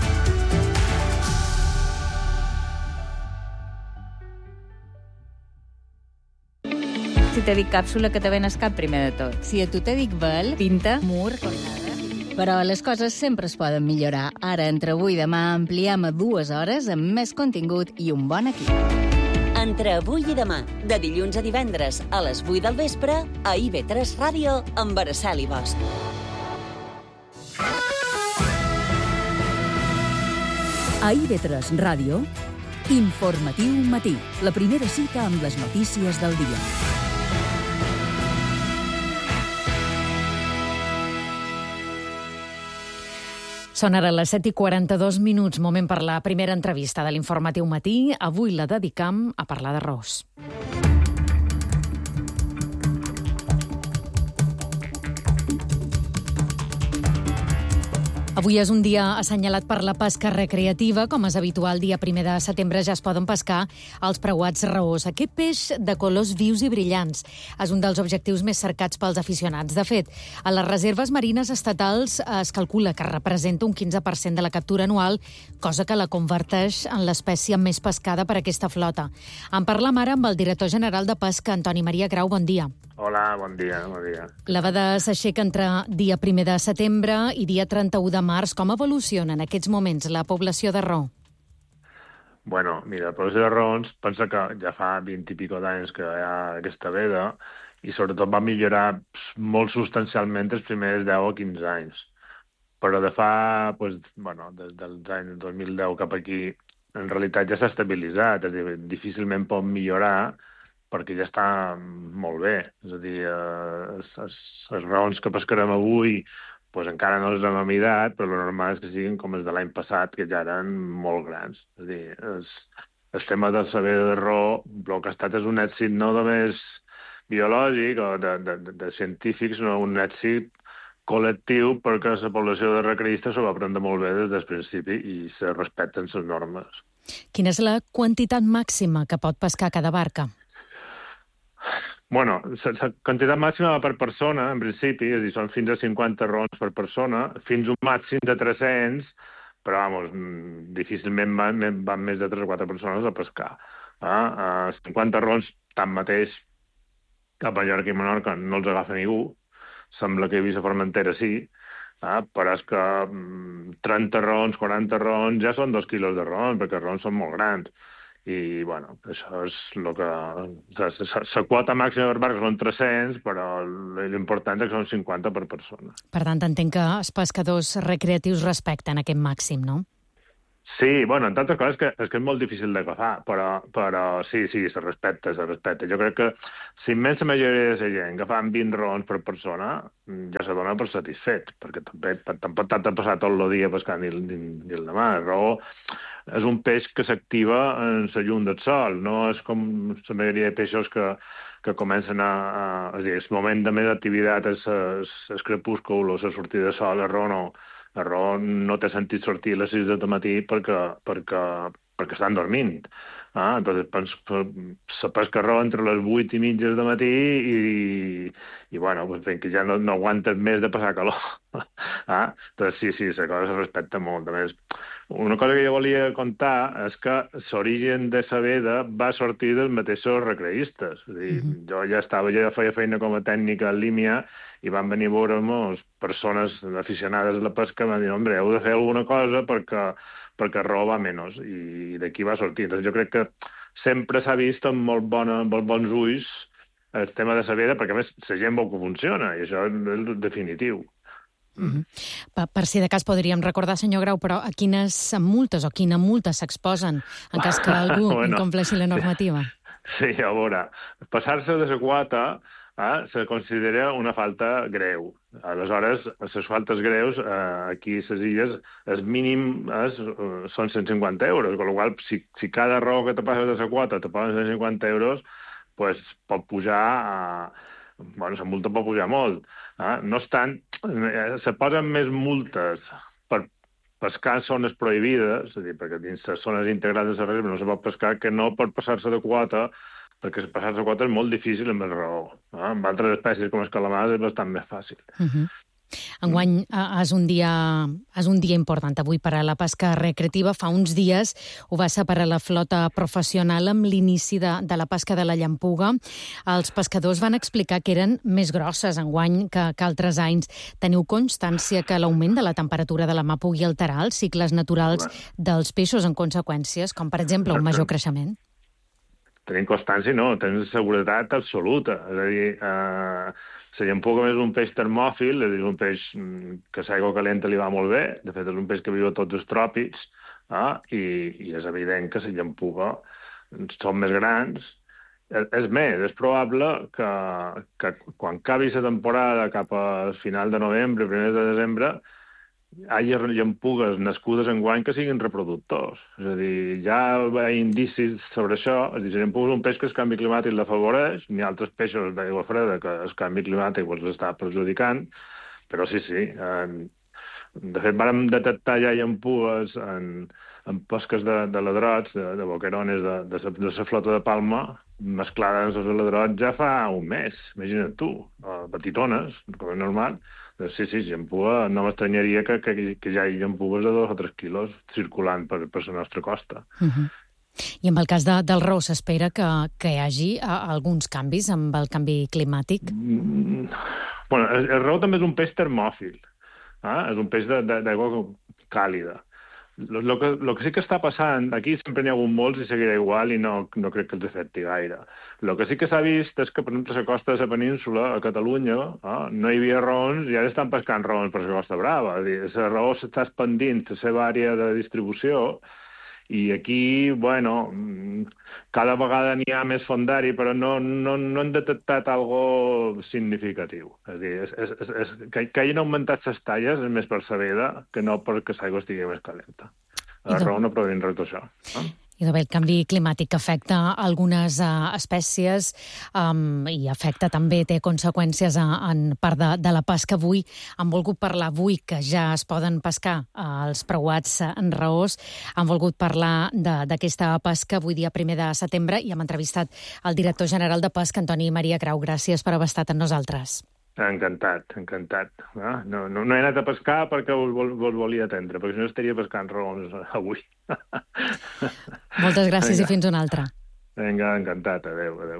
Si te dic càpsula, que te ven al cap primer de tot. Si a tu te dic vel, pinta, mur, cornada. Però les coses sempre es poden millorar. Ara, entre avui i demà, ampliem a 2 hores amb més contingut i un bon equip. Entre avui i demà, de dilluns a divendres, a les 8 del vespre, a IB3 Ràdio, amb Araceli Bosch. A IB3 Ràdio, Informatiu Matí, la primera cita amb les notícies del dia. Són ara les 7:42, moment per la primera entrevista de l'Informatiu Matí. Avui la dedicam a parlar d'arròs. Avui és un dia assenyalat per la pesca recreativa. Com és habitual, dia 1 de setembre ja es poden pescar els preuats raós. Aquest peix de colors vius i brillants és un dels objectius més cercats pels aficionats. De fet, a les reserves marines estatals es calcula que representa un 15% de la captura anual, cosa que la converteix en l'espècie més pescada per aquesta flota. En parlam ara amb el director general de Pesca, Antoni Maria Grau. Bon dia. Hola, bon dia. La veda s'aixeca entre dia 1 de setembre i dia 31 de març. Com evoluciona en aquests moments la població d'arró? Bueno, mira, la població d'arró pensa que ja fa 20 i pico d'anys que hi ha aquesta veda i sobretot va millorar molt substancialment els primers 10 o 15 anys. però de fa, des dels anys 2010 cap aquí, en realitat ja s'ha estabilitzat, és a dir, difícilment pot millorar perquè ja està molt bé. És a dir, les raons que pescarem avui encara no les hem amidat, però el normal és que siguin com els de l'any passat, que ja eren molt grans. És a dir, el tema de saber de raó, el que ha estat és un èxit no només biològic o de científics, sinó un èxit col·lectiu perquè la població de recreistes s'ho va prendre molt bé des del principi i se respecten les normes. Quina és la quantitat màxima que pot pescar cada barca? La quantitat màxima per persona, en principi, és a dir, són fins a 50 rons per persona, fins a un màxim de 300, però, difícilment van més de 3 o 4 persones a pescar. 50 rons, tanmateix, a Mallorca i Menorca no els agafa ningú, sembla que a Eivissa Formentera sí, però és que 30 rons, 40 rons, ja són 2 quilos de rons, perquè els rons són molt grans. I, això és el que... La quota màxima per barca són 300, però l'important és que són 50 per persona. Per tant, entenc que els pescadors recreatius respecten aquest màxim, no? Sí, en tantes coses és que és molt difícil d'agafar, però sí, se respecta. Jo crec que si immensa majoria de la gent agafant 20 rons per persona, ja se dona per satisfet, perquè tampoc t'ha de passar tot el dia pescant ni el demà. El raó és un peix que s'activa en la llum del sol, no és com la majoria de peixos que comencen és a dir, el moment de més activitat és el crepúscul o la sortida de sol, el raó no. El raó no té sentit sortir a les 6 del matí perquè estan dormint. Entonces, se pesca raó entre les 8 i mitja del matí i que ja no aguantes més de passar calor. Entonces, sí, la cosa se respecta molt. A més, una cosa que jo volia contar és que l'origen de la veda va sortir dels mateixos recreistes. És a dir, jo ja feia feina com a tècnica en línia i van venir a veure'm persones aficionades a la pesca i van dir, hombre, heu de fer alguna cosa perquè raó va menys, i d'aquí va sortir. Entonces, jo crec que sempre s'ha vist amb molt bons ulls el tema de la veda, perquè a més la gent veu que funciona, i això és definitiu. Per si de cas podríem recordar, senyor Grau, però a quines multes o quina multa s'exposen en cas que algú incompleixi la normativa? Sí, a veure, passar-se de la quota se considera una falta greu. Aleshores, les faltes greus, aquí a les illes, el mínim són 150 euros, amb la qual cosa, si cada raó que te passes de la quota te posen 150 euros, pot pujar la multa pot pujar molt. No obstant, se posen més multes per pescar en zones prohibides, és a dir, perquè dins les zones integrades de la reserva no se pot pescar, que no per passar-se de quota, perquè passar-se de quota és molt difícil amb el raó. Amb altres espècies com els calamars és bastant més fàcil. Enguany és un dia important avui per a la pesca recreativa. Fa uns dies ho va separar la flota professional amb l'inici de la pesca de la llampuga. Els pescadors van explicar que eren més grosses enguany que altres anys. Teniu constància que l'augment de la temperatura de la mar pugui alterar els cicles naturals dels peixos en conseqüències, com per exemple un major creixement? Tenim constància, no, tens seguretat absoluta. És a dir, la llampuga és un peix termòfil, és un peix que l'aigua calenta li va molt bé, de fet és un peix que viu a tots els tròpics, i és evident que la llampuga són més grans. És més, és probable que quan acabi la temporada cap al final de novembre, primer de desembre, hi ha llampugues nascudes enguany que siguin reproductors. És a dir, ja hi ha indicis sobre això. És a dir, la llampuga és un peix que el canvi climàtic l'afavoreix, n'hi ha altres peixos d'aigua freda que el canvi climàtic els està perjudicant, però sí. De fet, vam detectar ja llampugues en pesques de ladrots, de boquerones de la flota de Palma, mesclades amb els ladrots ja fa un mes, imagina't tu, petitones, com és normal. Sí, llampuga, no m'estranyaria que ja hi ha llampugues de 2 o 3 quilos circulant per la nostra costa. I en el cas del raó s'espera que hi hagi alguns canvis amb el canvi climàtic? El raó també és un peix termòfil, és un peix d'aigua càlida. Lo que sí que està passant, aquí sempre n'hi ha hagut molts i seguirà igual i no crec que els afecti gaire. El que sí que s'ha vist és que, per exemple, a la costa de la península, a Catalunya, no hi havia raons i ara estan pescant raons per la Costa Brava. És a dir, la raó s'està expandint la seva àrea de distribució i aquí, bueno, cada vegada n'hi ha més fondari, però no han detectat algo significatiu. És a dir, que hagin augmentat les talles és més per la veda que no perquè l'aigua estigui més calenta. La raó no provenint de tot això. I de bé, el canvi climàtic que afecta algunes espècies i afecta també, té conseqüències en part de la pesca. Avui han volgut parlar, avui que ja es poden pescar els preuats en raós, han volgut parlar d'aquesta pesca avui dia 1 de setembre i hem entrevistat el director general de Pesca, Antoni Maria Grau. Gràcies per haver estat amb nosaltres. Encantat. No he anat a pescar perquè us volia atendre, perquè si no estaria pescant raons avui. Moltes gràcies. Vinga. I fins una altra. Vinga, encantat. Adéu.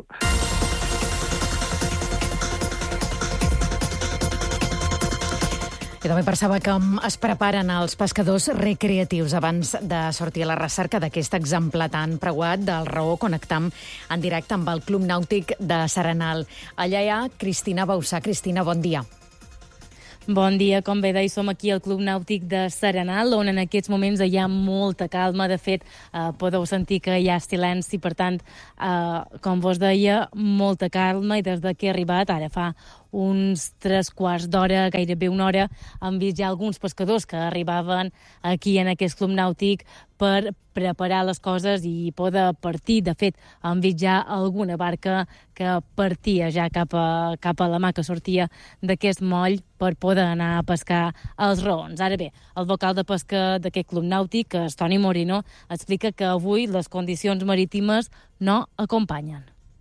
I també per saber com es preparen els pescadors recreatius abans de sortir a la recerca d'aquest exemplar tan preuat del raó, connectam en directe amb el Club Nàutic de Serenal. Allà hi ha Cristina Bausà. Cristina, bon dia. Bon dia, com bé deia, som aquí al Club Nàutic de Serenal, on en aquests moments hi ha molta calma. De fet, podeu sentir que hi ha silenci, per tant, com vos deia, molta calma, i des que he arribat, ara fa uns 3/4 d'hora, gairebé una hora, hem vist ja alguns pescadors que arribaven aquí en aquest club nàutic per preparar les coses i poder partir. De fet, hem vist ja alguna barca que partia ja cap a la mà, que sortia d'aquest moll per poder anar a pescar els raons. Ara bé, el vocal de pesca d'aquest club nàutic, que és Toni Moreno, explica que avui les condicions marítimes no acompanyen.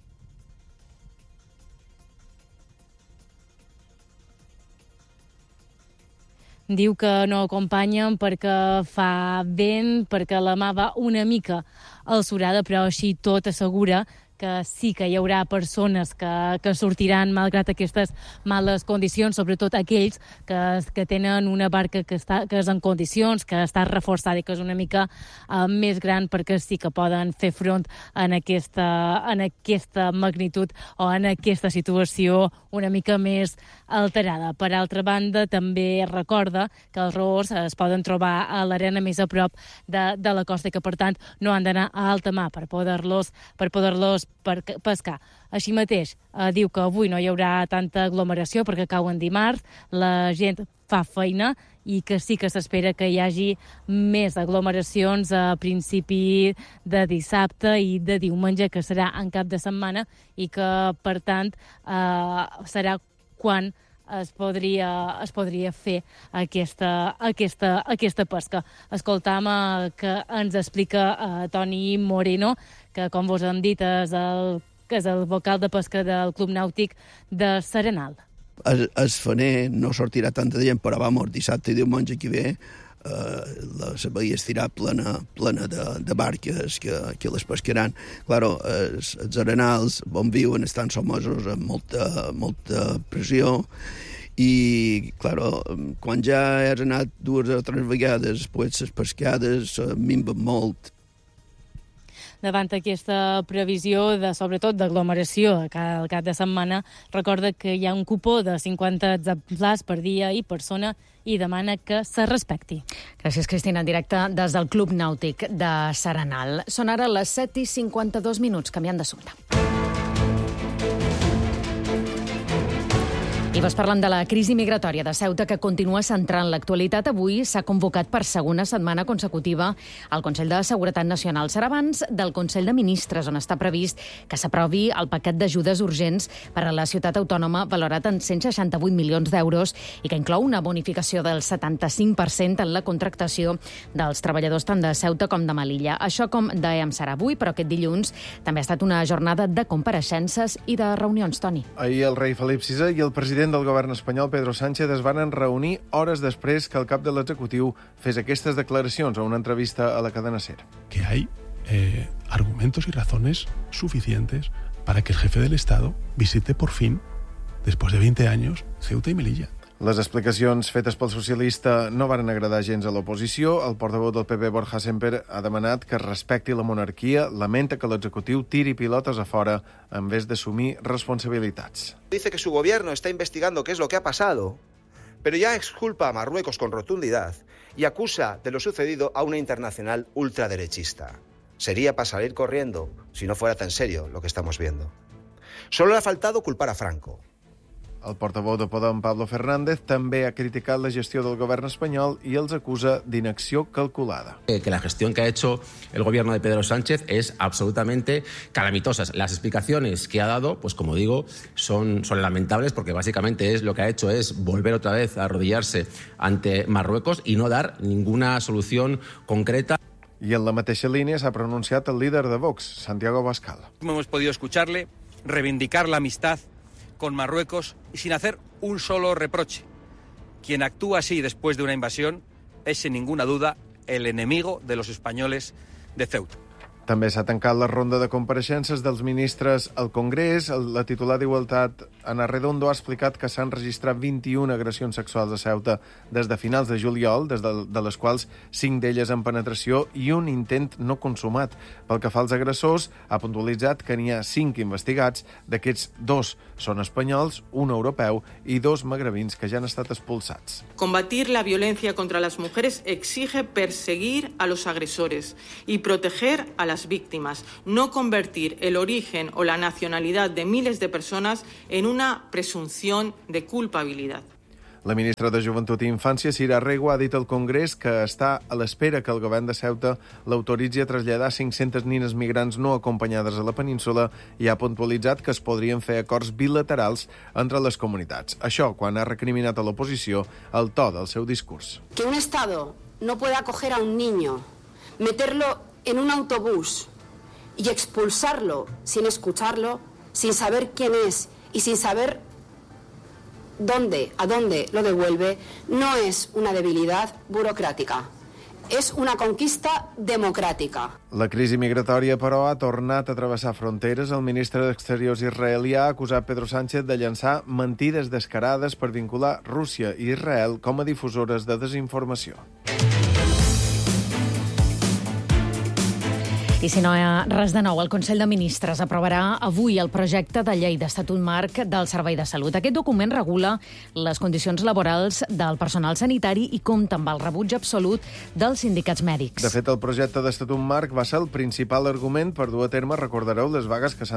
Diu que no acompanyen perquè fa vent, perquè la mà va una mica alçorada, però així tot assegura que sí que hi haurà persones que sortiran malgrat aquestes males condicions, sobretot aquells que tenen una barca que és en condicions, que està reforçada i que és una mica més gran, perquè sí que poden fer front en aquesta magnitud o en aquesta situació una mica més alterada. Per altra banda, també recorda que els raors es poden trobar a l'arena més a prop de la costa i que, per tant, no han d'anar a alta mar per poder-los pescar. Així mateix, diu que avui no hi haurà tanta aglomeració perquè cauen dimarts, la gent fa feina i que sí que s'espera que hi hagi més aglomeracions a principi de dissabte i de diumenge, que serà en cap de setmana, i que, per tant, serà quan es podria fer aquesta pesca. Escoltam que ens explica Toni Moreno, que, com vos hem dit, és el vocal de pesca del Club Nàutic de Serenal. El faner no sortirà tanta gent, però vamos, dissabte i diumenge que ve la baia estirà plena de barques que les pescaran. Claro, els arenals on viuen estan sotmesos amb molta pressió i, claro, quan ja has anat 2 o 3 vegades, pues, les pescades minven molt. Davant aquesta previsió, sobretot d'aglomeració al cap de setmana, recorda que hi ha un cupó de 50 exemplars per dia i persona i demana que se respecti. Gràcies, Cristina, en directe des del Club Nàutic de Serenal. Són ara les 7:52, canviant d'assumpte. I vas parlant de la crisi migratòria de Ceuta, que continua centrant l'actualitat. Avui s'ha convocat per segona setmana consecutiva el Consell de Seguretat Nacional. Serà abans del Consell de Ministres, on està previst que s'aprovi el paquet d'ajudes urgents per a la ciutat autònoma, valorat en 168 milions d'euros, i que inclou una bonificació del 75% en la contractació dels treballadors tant de Ceuta com de Melilla. Això, com dèiem, serà avui, però aquest dilluns també ha estat una jornada de compareixences i de reunions, Toni. Ahir el rei Felip VI i el president del govern espanyol, Pedro Sánchez, es van reunir hores després que el cap de l'executiu fes aquestes declaracions a una entrevista a la cadena SER. Que hay argumentos y razones suficientes para que el jefe del Estado visite por fin, después de 20 años, Ceuta y Melilla. Les explicacions fetes pel socialista no varen agradar gens a l'oposició. El portaveu del PP, Borja Semper, ha demanat que es respecti la monarquia, lamenta que l'executiu tiri pilotes a fora en vez d'assumir responsabilitats. Dice que su gobierno está investigando qué es lo que ha pasado, pero ya exculpa a Marruecos con rotundidad y acusa de lo sucedido a una internacional ultraderechista. Sería para salir corriendo si no fuera tan serio lo que estamos viendo. Solo le ha faltado culpar a Franco. El portaveu de Podem, Pablo Fernández, també ha criticat la gestió del govern espanyol i els acusa d'inacció calculada. Que la gestión que ha hecho el gobierno de Pedro Sánchez es absolutamente calamitosa. Las explicaciones que ha dado, pues como digo, son lamentables porque básicamente lo que ha hecho es volver otra vez a arrodillarse ante Marruecos y no dar ninguna solución concreta. I en la mateixa línia s'ha pronunciat el líder de Vox, Santiago Abascal. Hemos podido escucharle reivindicar la amistad con Marruecos y sin hacer un solo reproche. Quien actúa así después de una invasión es, sin ninguna duda, el enemigo de los españoles de Ceuta. També s'ha tancat la ronda de compareixences dels ministres al Congrés. La titular d'Igualtat, Ana Redondo, ha explicat que s'han registrat 21 agressions sexuals a Ceuta des de finals de juliol, de les quals 5 d'elles en penetració i un intent no consumat. Pel que fa als agressors, ha puntualitzat que n'hi ha 5 investigats, d'aquests 2 són espanyols, un europeu i 2 magrebins que ja han estat expulsats. Combatir la violencia contra las mujeres exige perseguir a los agresores y proteger a las víctimas, no convertir el origen o la nacionalidad de miles de personas en una presunción de culpabilidad. La ministra de Joventut i Infància, Cira Rego, ha dit al Congrés que està a l'espera que el govern de Ceuta l'autoritzi a traslladar 500 nines migrants no acompanyades a la península i ha puntualitzat que es podrien fer acords bilaterals entre les comunitats. Això quan ha recriminat a l'oposició el to del seu discurs. Que un Estado no pueda acoger a un niño, meterlo en un autobús y expulsarlo sin escucharlo, sin saber quién es y sin saber a dónde lo devuelve, no es una debilidad burocrática, es una conquista democràtica. La crisi migratòria, però, ha tornat a travessar fronteres. El ministre d'Exteriors israelià ha acusat Pedro Sánchez de llançar mentides descarades per vincular Rússia i Israel com a difusores de desinformació. I si no hi ha res de nou, el Consell de Ministres aprovarà avui el projecte de llei d'estatut marc del Servei de Salut. Aquest document regula les condicions laborals del personal sanitari i compta amb el rebuig absolut dels sindicats mèdics. De fet, el projecte d'estatut marc va ser el principal argument per dur a terme, recordareu, les vagues que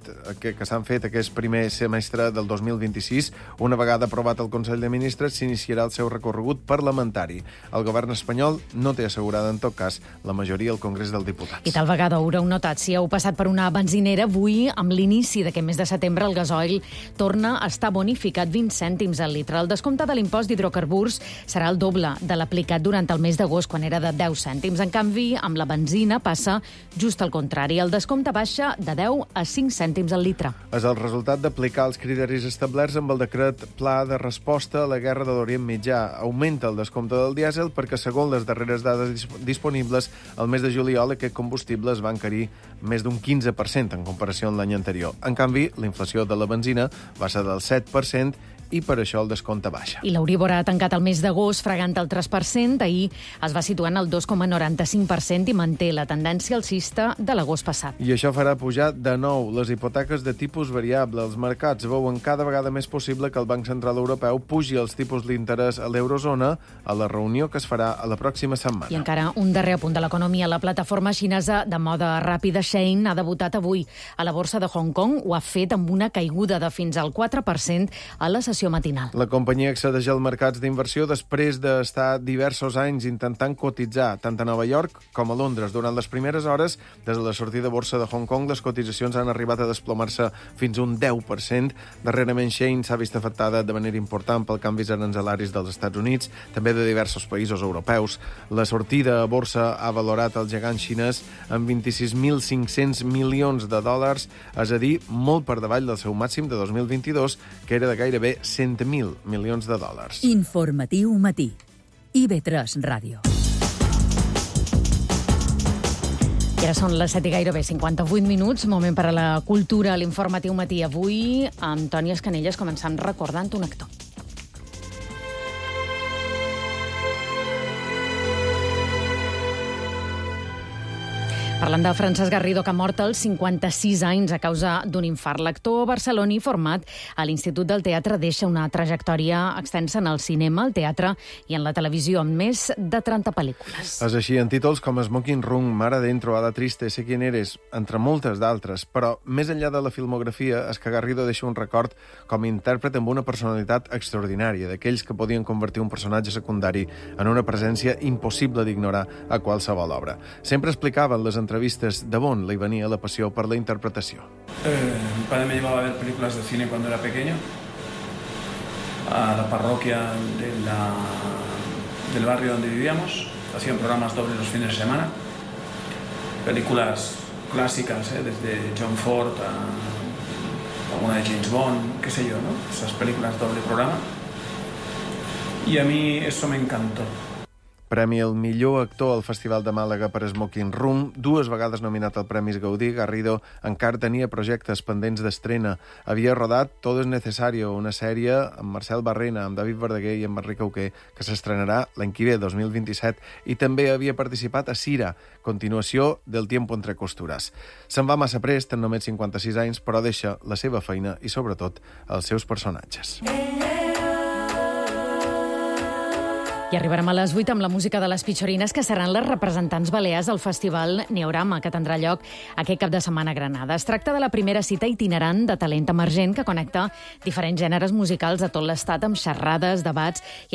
s'han fet aquest primer semestre del 2026. Una vegada aprovat el Consell de Ministres, s'iniciarà el seu recorregut parlamentari. El govern espanyol no té assegurada, en tot cas, la majoria al Congrés dels Diputats. I tal vegada ho haureu notat, si heu passat per una benzinera, avui, amb l'inici d'aquest mes de setembre, el gasoil torna a estar bonificat 20 cèntims al litre. El descompte de l'impost d'hidrocarburs serà el doble de l'aplicat durant el mes d'agost, quan era de 10 cèntims. En canvi, amb la benzina passa just al contrari. El descompte baixa de 10 a 5 cèntims al litre. És el resultat d'aplicar els criteris establerts amb el decret Pla de Resposta a la Guerra de l'Orient Mitjà. Augmenta el descompte del dièsel perquè, segons les darreres dades disponibles, al mes de juliol aquest combustible es va encarir més d'un 15% en comparació amb l'any anterior. En canvi, la inflació de la benzina va ser del 7% i per això el descompte baixa. I l'Euríbor ha tancat el mes d'agost fregant el 3%, ahir es va situar en el 2,95% i manté la tendència alcista de l'agost passat. I això farà pujar de nou les hipoteques de tipus variable. Els mercats veuen cada vegada més possible que el Banc Central Europeu pugi els tipus d'interès a l'eurozona a la reunió que es farà a la pròxima setmana. I encara un darrer apunt de l'economia. La plataforma xinesa de moda ràpida Shein ha debutat avui a la borsa de Hong Kong. Ho ha fet amb una caiguda de fins al 4% a la sessió matinal. La companyia accedeix als mercats d'inversió després d'estar diversos anys intentant cotitzar tant a Nova York com a Londres. Durant les primeres hores, des de la sortida a borsa de Hong Kong, les cotitzacions han arribat a desplomar-se fins a un 10%. Darrerament, Shein s'ha vist afectada de manera important pel canvis aranzelaris dels Estats Units, també de diversos països europeus. La sortida a borsa ha valorat el gegant xinès en 26.500 milions de dòlars, és a dir, molt per davall del seu màxim de 2022, que era de gairebé 100.000 milions de dòlars. Informatiu matí. IB3 Ràdio. I ara són les 7 i gairebé 58 minuts, moment per a la cultura, a l'informatiu matí. Avui, amb Toni Escanelles, començant recordant un actor. Parlant de Francesc Garrido, que ha mort als 56 anys a causa d'un infart. L'actor barceloní format a l'Institut del Teatre deixa una trajectòria extensa en el cinema, el teatre i en la televisió, amb més de 30 pel·lícules. És així, en títols com Smoking Room, Mar adentro, Ada triste, Sé quién eres, entre moltes d'altres. Però, més enllà de la filmografia, és que Garrido deixa un record com a intèrpret amb una personalitat extraordinària, d'aquells que podien convertir un personatge secundari en una presència impossible d'ignorar a qualsevol obra. Sempre explicava en les entrevistes d'on li venia la passió per la interpretació. Mi padre me llevaba a ver películas de cine cuando era pequeño, a la parroquia del barrio donde vivíamos. Hacían programas dobles los fines de semana, películas clásicas, desde John Ford a alguna de James Bond, qué sé yo, ¿no? Esas películas doble programa. Y a mí eso me encantó. Premi al millor actor al Festival de Màlaga per Smoking Room, 2 vegades nominat al Premis Gaudí. Garrido encara tenia projectes pendents d'estrena. Havia rodat Todo es necesario, una sèrie amb Marcel Barrena, amb David Verdaguer i amb Enric Auqué, que s'estrenarà l'any que ve, 2027, i també havia participat a Cira, continuació del Tiempo entre costures. Se'n va massa prest, en només 56 anys, però deixa la seva feina i, sobretot, els seus personatges. I arribarem a les 8 amb la música de les Pichorines, que seran les representants balears al Festival Neorama, que tindrà lloc aquest cap de setmana a Granada. Es tracta de la primera cita itinerant de talent emergent que connecta diferents gèneres musicals de tot l'estat amb xerrades, debats i